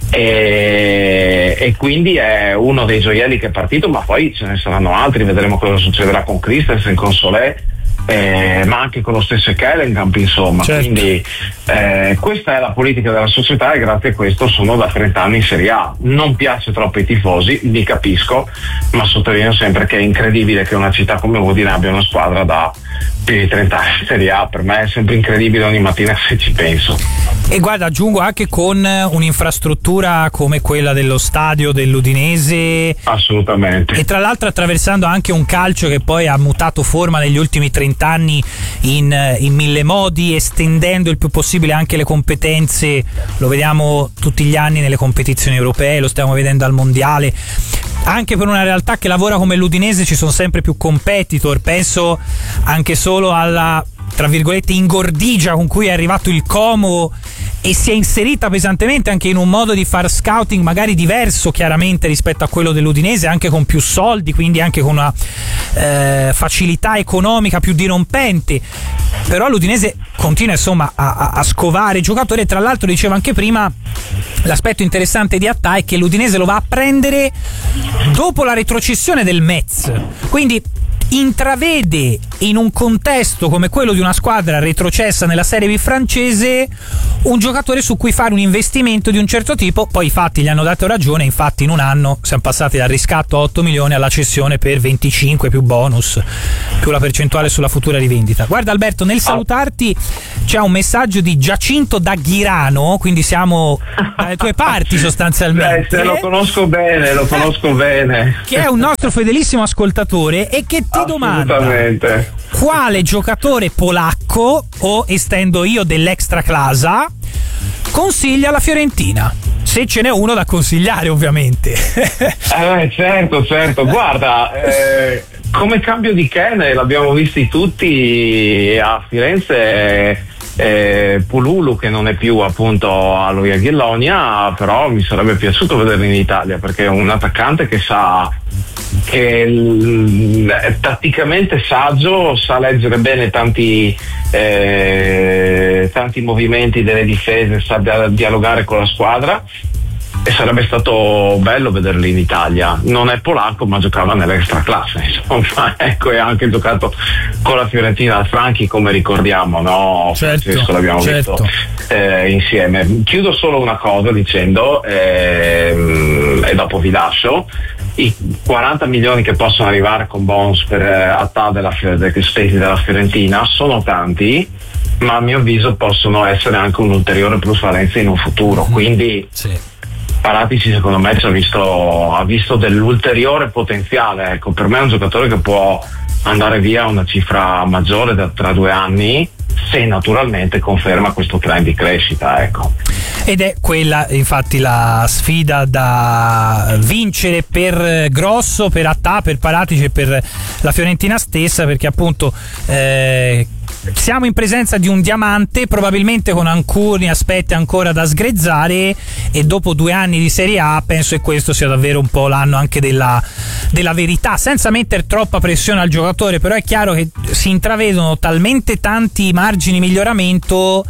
e, e quindi è uno dei gioielli che è partito, ma poi ce ne saranno altri, vedremo cosa succederà con Christensen, con Solé, eh, ma anche con lo stesso Kellenkamp, insomma. Certo. Quindi eh, questa è la politica della società e grazie a questo sono da trenta anni in Serie A. Non piace troppo ai tifosi, li capisco, ma sottolineo sempre che è incredibile che una città come Udine abbia una squadra da più di trenta anni in Serie A. Per me è sempre incredibile ogni mattina se ci penso. E guarda, aggiungo anche con un'infrastruttura come quella dello stadio dell'Udinese, assolutamente, e tra l'altro attraversando anche un calcio che poi ha mutato forma negli ultimi trenta anni in, in mille modi, estendendo il più possibile anche le competenze. Lo vediamo tutti gli anni nelle competizioni europee, lo stiamo vedendo al mondiale. Anche per una realtà che lavora come l'Udinese ci sono sempre più competitor, penso anche solo alla, tra virgolette, ingordigia con cui è arrivato il Como e si è inserita pesantemente anche in un modo di far scouting magari diverso chiaramente rispetto a quello dell'Udinese, anche con più soldi, quindi anche con una eh, facilità economica più dirompente, però l'Udinese continua insomma a, a scovare giocatori. E tra l'altro diceva anche prima, l'aspetto interessante di Attà è che l'Udinese lo va a prendere dopo la retrocessione del Metz, quindi intravede in un contesto come quello di una squadra retrocessa nella Serie B francese un giocatore su cui fare un investimento di un certo tipo. Poi i fatti gli hanno dato ragione, infatti in un anno siamo passati dal riscatto a otto milioni alla cessione per venticinque più bonus più la percentuale sulla futura rivendita. Guarda Alberto, nel salutarti c'è un messaggio di Giacinto da Ghirano, quindi siamo dalle tue parti sostanzialmente. Beh, lo conosco bene, lo conosco bene. Che è un nostro fedelissimo ascoltatore e che ti domanda quale giocatore polacco, o estendo io dell'extra clasa, consiglia la Fiorentina, se ce n'è uno da consigliare ovviamente. eh, certo certo guarda, eh, come cambio di Kene l'abbiamo visti tutti a Firenze. Eh, Pululu, che non è più appunto allo Jagiellonia, però mi sarebbe piaciuto vederlo in Italia, perché è un attaccante che sa, che l, è tatticamente saggio, sa leggere bene tanti eh, tanti movimenti delle difese, sa dia- dialogare con la squadra, e sarebbe stato bello vederli in Italia. Non è polacco, ma giocava nell'extra classe, insomma, ecco, e ha anche giocato con la Fiorentina al Franchi, come ricordiamo, no? Certo, Francesco, l'abbiamo certo. visto eh, insieme. Chiudo solo una cosa dicendo, ehm, e dopo vi lascio, i quaranta milioni che possono arrivare con bonus per eh, Attà della, dei spesi della Fiorentina sono tanti, ma a mio avviso possono essere anche un ulteriore plusvalenza in un futuro, quindi sì. Paratici secondo me ci ha visto, ha visto dell'ulteriore potenziale, ecco, per me è un giocatore che può andare via a una cifra maggiore da, tra due anni, se naturalmente conferma questo trend di crescita, ecco. Ed è quella infatti la sfida da vincere per Grosso, per Attà, per Paratici e per la Fiorentina stessa, perché appunto eh, siamo in presenza di un diamante, probabilmente con alcuni aspetti ancora da sgrezzare, e dopo due anni di Serie A penso che questo sia davvero un po' l'anno anche della, della verità, senza mettere troppa pressione al giocatore. Però è chiaro che si intravedono talmente tanti margini di miglioramento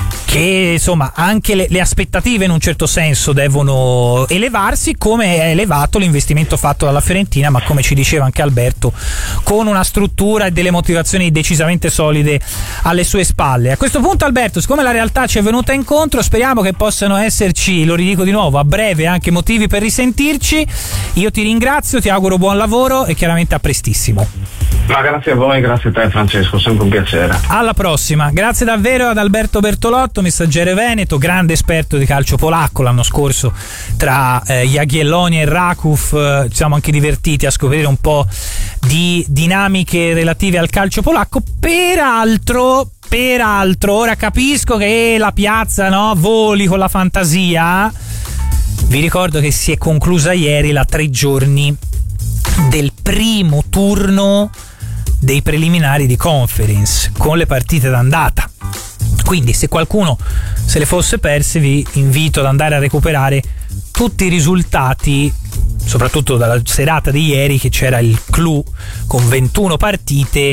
che insomma anche le, le aspettative in un certo senso devono elevarsi, come è elevato l'investimento fatto dalla Fiorentina, ma come ci diceva anche Alberto, con una struttura e delle motivazioni decisamente solide alle sue spalle. A questo punto Alberto, siccome la realtà ci è venuta incontro, speriamo che possano esserci, lo ridico di nuovo, a breve anche motivi per risentirci. Io ti ringrazio, ti auguro buon lavoro e chiaramente a prestissimo. Ma grazie a voi, grazie a te Francesco, sempre un piacere. Alla prossima, grazie davvero ad Alberto Bertolotto, messaggero veneto, grande esperto di calcio polacco. L'anno scorso tra eh, Jagiellonia e Raków eh, ci siamo anche divertiti a scoprire un po' di dinamiche relative al calcio polacco. Peraltro, peraltro, ora capisco che la piazza, no, voli con la fantasia. Vi ricordo che si è conclusa ieri la tre giorni del primo turno dei preliminari di Conference con le partite d'andata, quindi se qualcuno se le fosse perse vi invito ad andare a recuperare tutti i risultati, soprattutto dalla serata di ieri, che c'era il clou con ventuno partite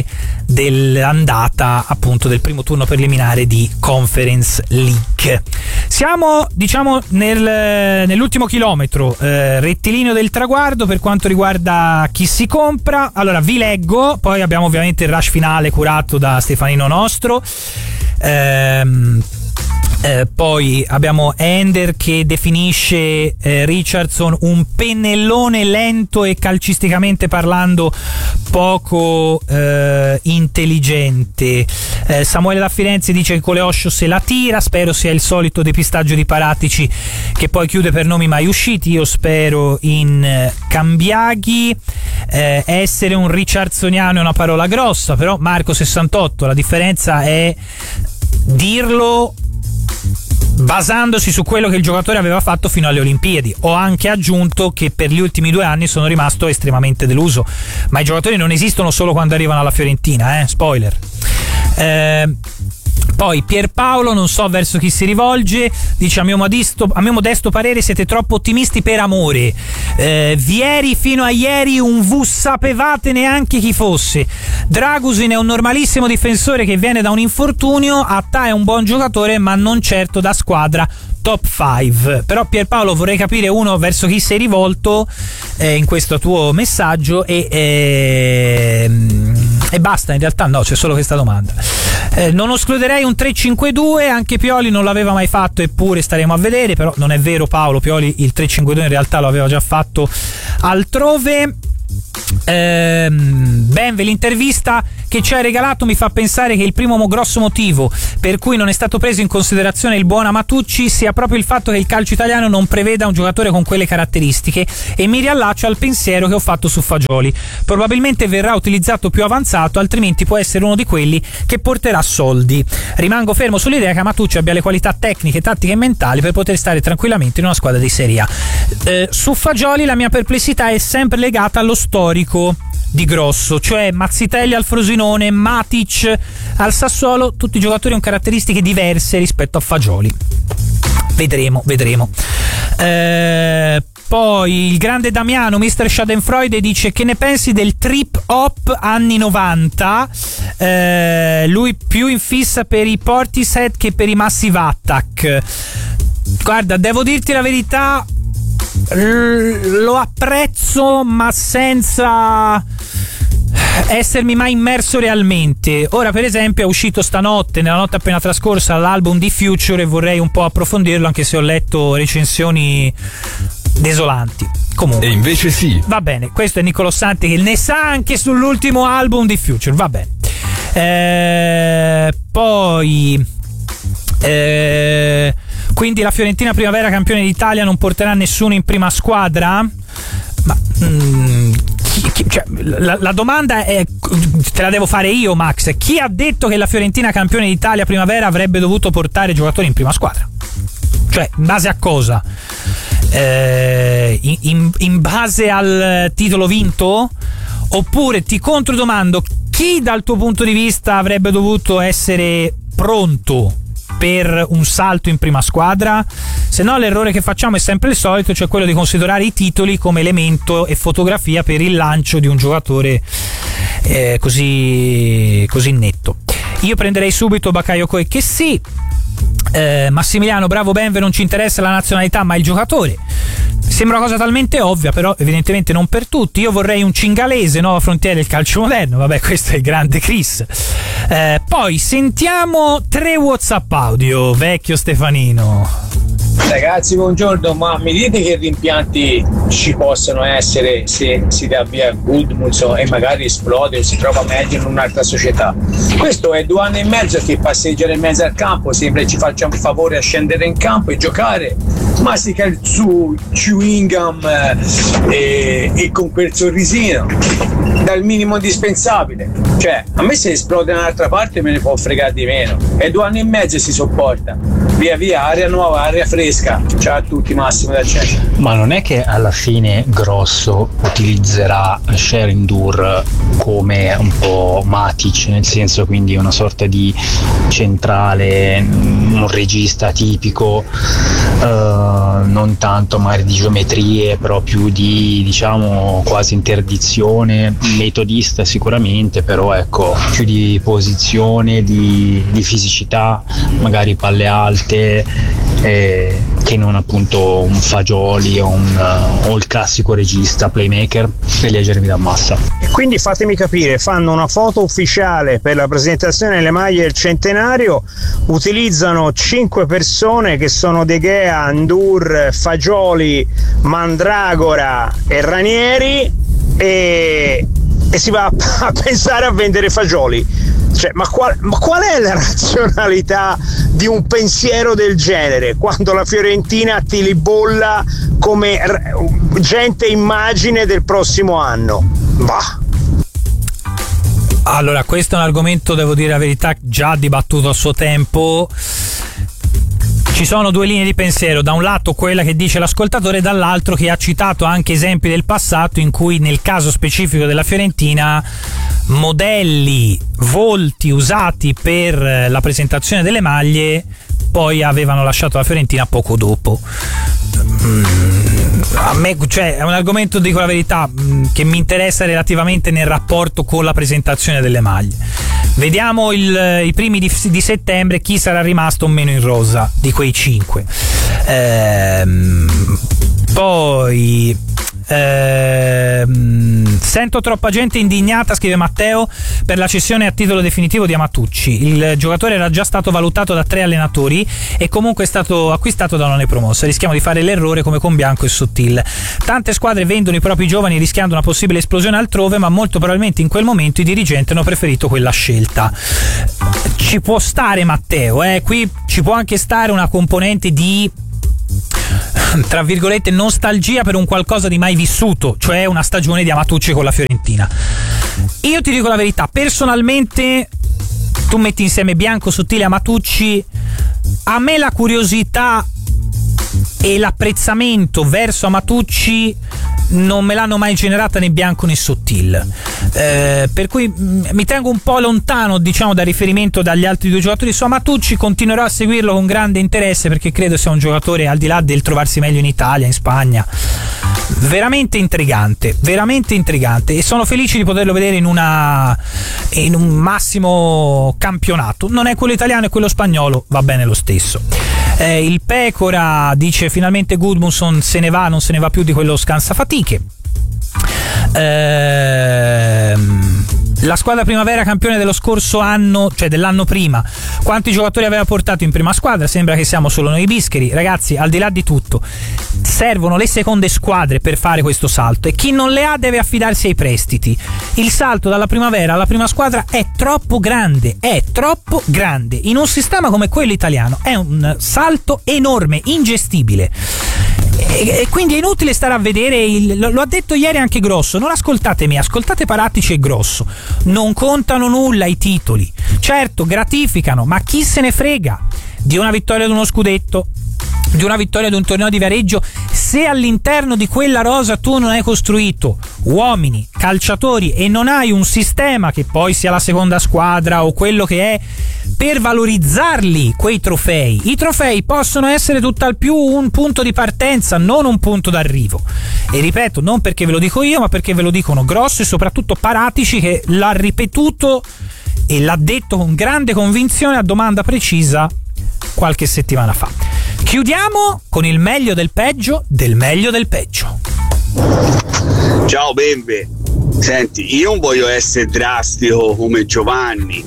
dell'andata appunto del primo turno preliminare di Conference League. Siamo diciamo nel, nell'ultimo chilometro, eh, rettilineo del traguardo per quanto riguarda chi si compra. Allora vi leggo, poi abbiamo ovviamente il rush finale curato da Stefanino Nostro. ehm Eh, poi abbiamo Ender che definisce eh, Richardson un pennellone lento e calcisticamente parlando poco eh, intelligente. eh, Samuele da Firenze dice che Coleoscio se la tira, spero sia il solito depistaggio di Paratici che poi chiude per nomi mai usciti. Io spero in eh, Cambiaghi. eh, essere un Richardsoniano è una parola grossa, però Marco sessantotto, la differenza è dirlo basandosi su quello che il giocatore aveva fatto fino alle Olimpiadi. Ho anche aggiunto che per gli ultimi due anni sono rimasto estremamente deluso, ma i giocatori non esistono solo quando arrivano alla Fiorentina, eh? Spoiler. Eh, Poi Pierpaolo, non so verso chi si rivolge, dice: a mio modesto, a mio modesto parere siete troppo ottimisti per amore. Eh, Vieri fino a ieri un V sapevate neanche chi fosse. Dragusin è un normalissimo difensore che viene da un infortunio, Attà è un buon giocatore ma non certo da squadra top cinque. Però Pierpaolo, vorrei capire uno verso chi sei rivolto eh, in questo tuo messaggio e, eh, e basta, in realtà no, c'è solo questa domanda. Eh, non escluderei un tre cinque due, anche Pioli non l'aveva mai fatto, eppure staremo a vedere. Però non è vero, Paolo, Pioli il tre cinque due in realtà lo aveva già fatto altrove. Ehm, Benve, l'intervista che ci hai regalato mi fa pensare che il primo grosso motivo per cui non è stato preso in considerazione il buon Amatucci sia proprio il fatto che il calcio italiano non preveda un giocatore con quelle caratteristiche, e mi riallaccio al pensiero che ho fatto su Fagioli. Probabilmente verrà utilizzato più avanzato, altrimenti può essere uno di quelli che porterà soldi. Rimango fermo sull'idea che Amatucci abbia le qualità tecniche, tattiche e mentali per poter stare tranquillamente in una squadra di Serie A. Eh, su Fagioli la mia perplessità è sempre legata allo storico di Grosso, cioè Mazzitelli al Frosinone, Matic al Sassuolo, tutti giocatori con caratteristiche diverse rispetto a Fagioli. Vedremo, vedremo. Eh, poi il grande Damiano, mister Schadenfreude, dice: che ne pensi del trip hop anni novanta? Eh, lui più in fissa per i Portishead che per i Massive Attack. Guarda, devo dirti la verità, lo apprezzo ma senza essermi mai immerso realmente. Ora per esempio è uscito stanotte, nella notte appena trascorsa, l'album di Future e vorrei un po' approfondirlo, anche se ho letto recensioni desolanti. Comunque, e invece sì, va bene, questo è Nicolò Santi che ne sa anche sull'ultimo album di Future, va bene. Eh, poi eh, quindi la Fiorentina primavera campione d'Italia non porterà nessuno in prima squadra? Ma mm, chi, chi, cioè, la, la domanda è, te la devo fare io, Max: chi ha detto che la Fiorentina campione d'Italia primavera avrebbe dovuto portare giocatori in prima squadra? Cioè, in base a cosa? Eh, in, in, in base al titolo vinto? Oppure ti controdomando, chi dal tuo punto di vista avrebbe dovuto essere pronto per un salto in prima squadra? Se no l'errore che facciamo è sempre il solito, cioè quello di considerare i titoli come elemento e fotografia per il lancio di un giocatore eh, così, così netto. Io prenderei subito Bakayoko e Kessie. eh, Massimiliano, bravo Benve, non ci interessa la nazionalità ma il giocatore. Sembra una cosa talmente ovvia, però evidentemente non per tutti. Io vorrei un cingalese, nuova frontiera del calcio moderno. Vabbè, questo è il grande Chris. Eh, poi sentiamo tre WhatsApp audio, vecchio Stefanino. Ragazzi, buongiorno, ma mi dite che rimpianti ci possono essere se si dà via Gudmundsson e magari esplode o si trova meglio in un'altra società? Questo è due anni e mezzo che passeggia in mezzo al campo, sembra che ci faccia un favore a scendere in campo e giocare, mastica il suo chewing gum eh, e, e con quel sorrisino dal minimo indispensabile. Cioè, a me se esplode da un'altra parte me ne può fregare di meno, e due anni e mezzo si sopporta. Via via, aria nuova, aria fresca. Ciao a tutti, Massimo da Cesena. Ma non è che alla fine Grosso utilizzerà Sherindur come un po' Matic, nel senso, quindi una sorta di centrale, un regista tipico, eh, non tanto magari di geometrie, però più di, diciamo, quasi interdizione, metodista sicuramente, però ecco, più di posizione, di, di fisicità, magari palle alte, eh, che non appunto un Fagioli o, un, uh, o il classico regista playmaker per leggermi da massa. E quindi fatemi capire, fanno una foto ufficiale per la presentazione delle maglie del centenario, utilizzano cinque persone che sono De Gea, Ndur, Fagioli, Mandragora e Ranieri, e, e si va a, a pensare a vendere Fagioli. Cioè, ma, qual, ma qual è la razionalità di un pensiero del genere quando la Fiorentina ti li bolla come r- gente immagine del prossimo anno? Bah. Allora, questo è un argomento, devo dire la verità, già dibattuto a suo tempo. Ci sono due linee di pensiero: da un lato quella che dice l'ascoltatore, dall'altro che ha citato anche esempi del passato in cui nel caso specifico della Fiorentina modelli, volti usati per la presentazione delle maglie poi avevano lasciato la Fiorentina poco dopo. Mm, a me, cioè, è un argomento, dico la verità, che mi interessa relativamente nel rapporto con la presentazione delle maglie. Vediamo il, i primi di, di settembre chi sarà rimasto o meno in rosa di quei cinque. Ehm, poi ehm, sento troppa gente indignata, scrive Matteo, per la cessione a titolo definitivo di Amatucci. Il giocatore era già stato valutato da tre allenatori e comunque è stato acquistato da una promossa. Rischiamo di fare l'errore come con Bianco e Sottil. Tante squadre vendono i propri giovani rischiando una possibile esplosione altrove, ma molto probabilmente in quel momento i dirigenti hanno preferito quella scelta. Ci può stare, Matteo, eh? Qui ci può anche stare una componente di, tra virgolette, nostalgia per un qualcosa di mai vissuto, cioè una stagione di Amatucci con la Fiorentina. Io ti dico la verità, personalmente tu metti insieme Bianco, Sottile e Amatucci, a me la curiosità e l'apprezzamento verso Amatucci non me l'hanno mai generata né Bianco né Sottil, eh, per cui mh, mi tengo un po' lontano, diciamo, dal riferimento dagli altri due giocatori. Su Amatucci continuerò a seguirlo con grande interesse perché credo sia un giocatore, al di là del trovarsi meglio in Italia, in Spagna, veramente intrigante, veramente intrigante, e sono felice di poterlo vedere in una in un massimo campionato. Non è quello italiano, è quello spagnolo, va bene lo stesso. Eh, il Pecora dice finalmente Gudmundsson se ne va, non se ne va più di quello scansafatiche. Ehm, la squadra primavera campione dello scorso anno, cioè dell'anno prima, quanti giocatori aveva portato in prima squadra? Sembra che siamo solo noi bischeri. Ragazzi, al di là di tutto, servono le seconde squadre per fare questo salto e chi non le ha deve affidarsi ai prestiti. Il salto dalla primavera alla prima squadra è troppo grande, è troppo grande. In un sistema come quello italiano è un salto enorme, ingestibile. E quindi è inutile stare a vedere il, lo ha detto ieri anche Grosso, non ascoltatemi, ascoltate Paratici e Grosso, non contano nulla i titoli, certo gratificano, ma chi se ne frega di una vittoria di uno scudetto, di una vittoria di un torneo di Viareggio, se all'interno di quella rosa tu non hai costruito uomini, calciatori e non hai un sistema, che poi sia la seconda squadra o quello che è, per valorizzarli quei trofei. I trofei possono essere tutt'al più un punto di partenza, non un punto d'arrivo. E ripeto, non perché ve lo dico io, ma perché ve lo dicono Grosso e soprattutto Paratici, che l'ha ripetuto e l'ha detto con grande convinzione a domanda precisa qualche settimana fa. Chiudiamo con il meglio del peggio del meglio del peggio. Ciao Bembe, senti, io non voglio essere drastico come Giovanni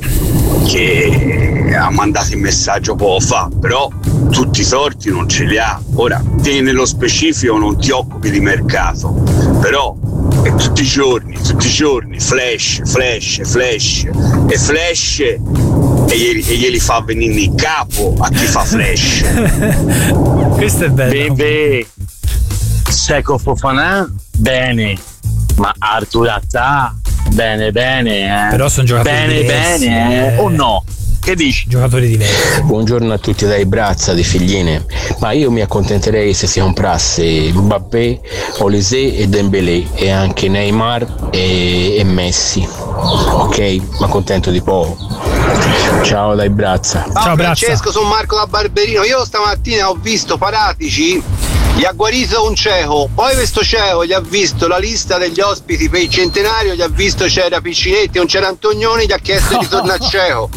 che ha mandato il messaggio poco fa, però tutti i torti non ce li ha. Ora, te nello specifico non ti occupi di mercato, però è tutti i giorni, tutti i giorni, flash, flash, flash e flash e glieli, e glieli fa venire in capo a chi fa flash. Questo è bello. Bebe, Seko Fofana, bene, ma Artur Attà, bene bene, eh. Però sono giocatori bene diversi, bene, eh. eh. O no? Che dici? Giocatori diversi. Buongiorno a tutti dai Brazza di Figline. Ma io mi accontenterei se si comprasse Mbappé, Olise e Dembélé e anche Neymar e, e Messi. Ok? Ma contento di poco. Ciao dai Brazza. Ciao, Ciao Francesco, sono Marco da Barberino. Io stamattina ho visto Paratici, gli ha guarito un cieco, poi questo cieco gli ha visto la lista degli ospiti per il centenario, gli ha visto c'era Piccinetti, non c'era Antonioni, gli ha chiesto no. di tornare cieco.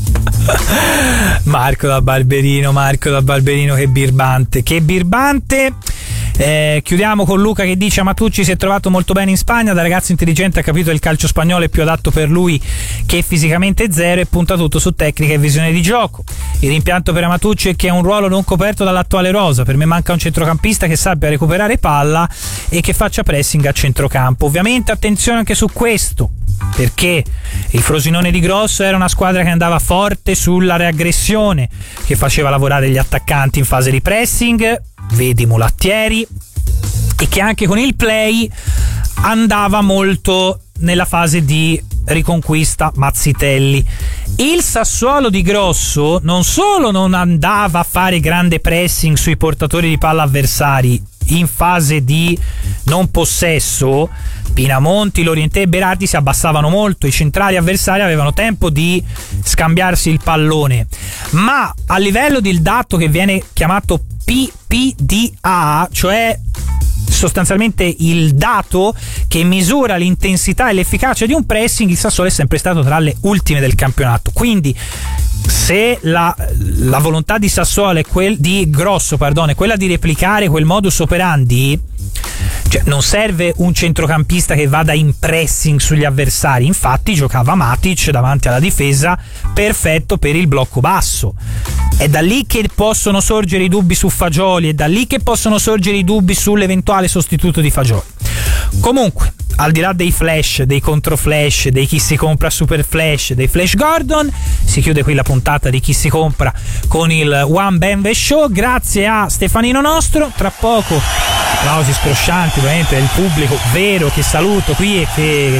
Marco da Barberino, Marco da Barberino, che birbante, che birbante. Eh, chiudiamo con Luca che dice: Amatucci si è trovato molto bene in Spagna, da ragazzo intelligente ha capito che il calcio spagnolo è più adatto per lui che fisicamente zero e punta tutto su tecnica e visione di gioco. Il rimpianto per Amatucci è che è un ruolo non coperto dall'attuale rosa. Per me manca un centrocampista che sappia recuperare palla e che faccia pressing a centrocampo. Ovviamente attenzione anche su questo, perché il Frosinone di Grosso era una squadra che andava forte sulla reaggressione, che faceva lavorare gli attaccanti in fase di pressing, vedi Mulattieri, e che anche con il play andava molto nella fase di riconquista, Mazzitelli. Il Sassuolo di Grosso non solo non andava a fare grande pressing sui portatori di palla avversari in fase di non possesso, Pinamonti, Lorientè e Berardi si abbassavano molto, i centrali avversari avevano tempo di scambiarsi il pallone, ma a livello del dato che viene chiamato P P D A, cioè sostanzialmente il dato che misura l'intensità e l'efficacia di un pressing, il Sassuolo è sempre stato tra le ultime del campionato. Quindi se la, la volontà di Sassuolo è quel di Grosso, pardon, è quella di replicare quel modus operandi, cioè non serve un centrocampista che vada in pressing sugli avversari. Infatti giocava Matic davanti alla difesa, perfetto per il blocco basso. È da lì che possono sorgere i dubbi su Fagioli, è da lì che possono sorgere i dubbi sull'eventuale sostituto di Fagioli. Comunque, al di là dei flash, dei controflash, dei chi si compra super flash, dei Flash Gordon, si chiude qui la puntata di Chi si compra con il One Benve Show. Grazie a Stefanino Nostro. Tra poco applausi scroscianti ovviamente del pubblico vero che saluto qui e che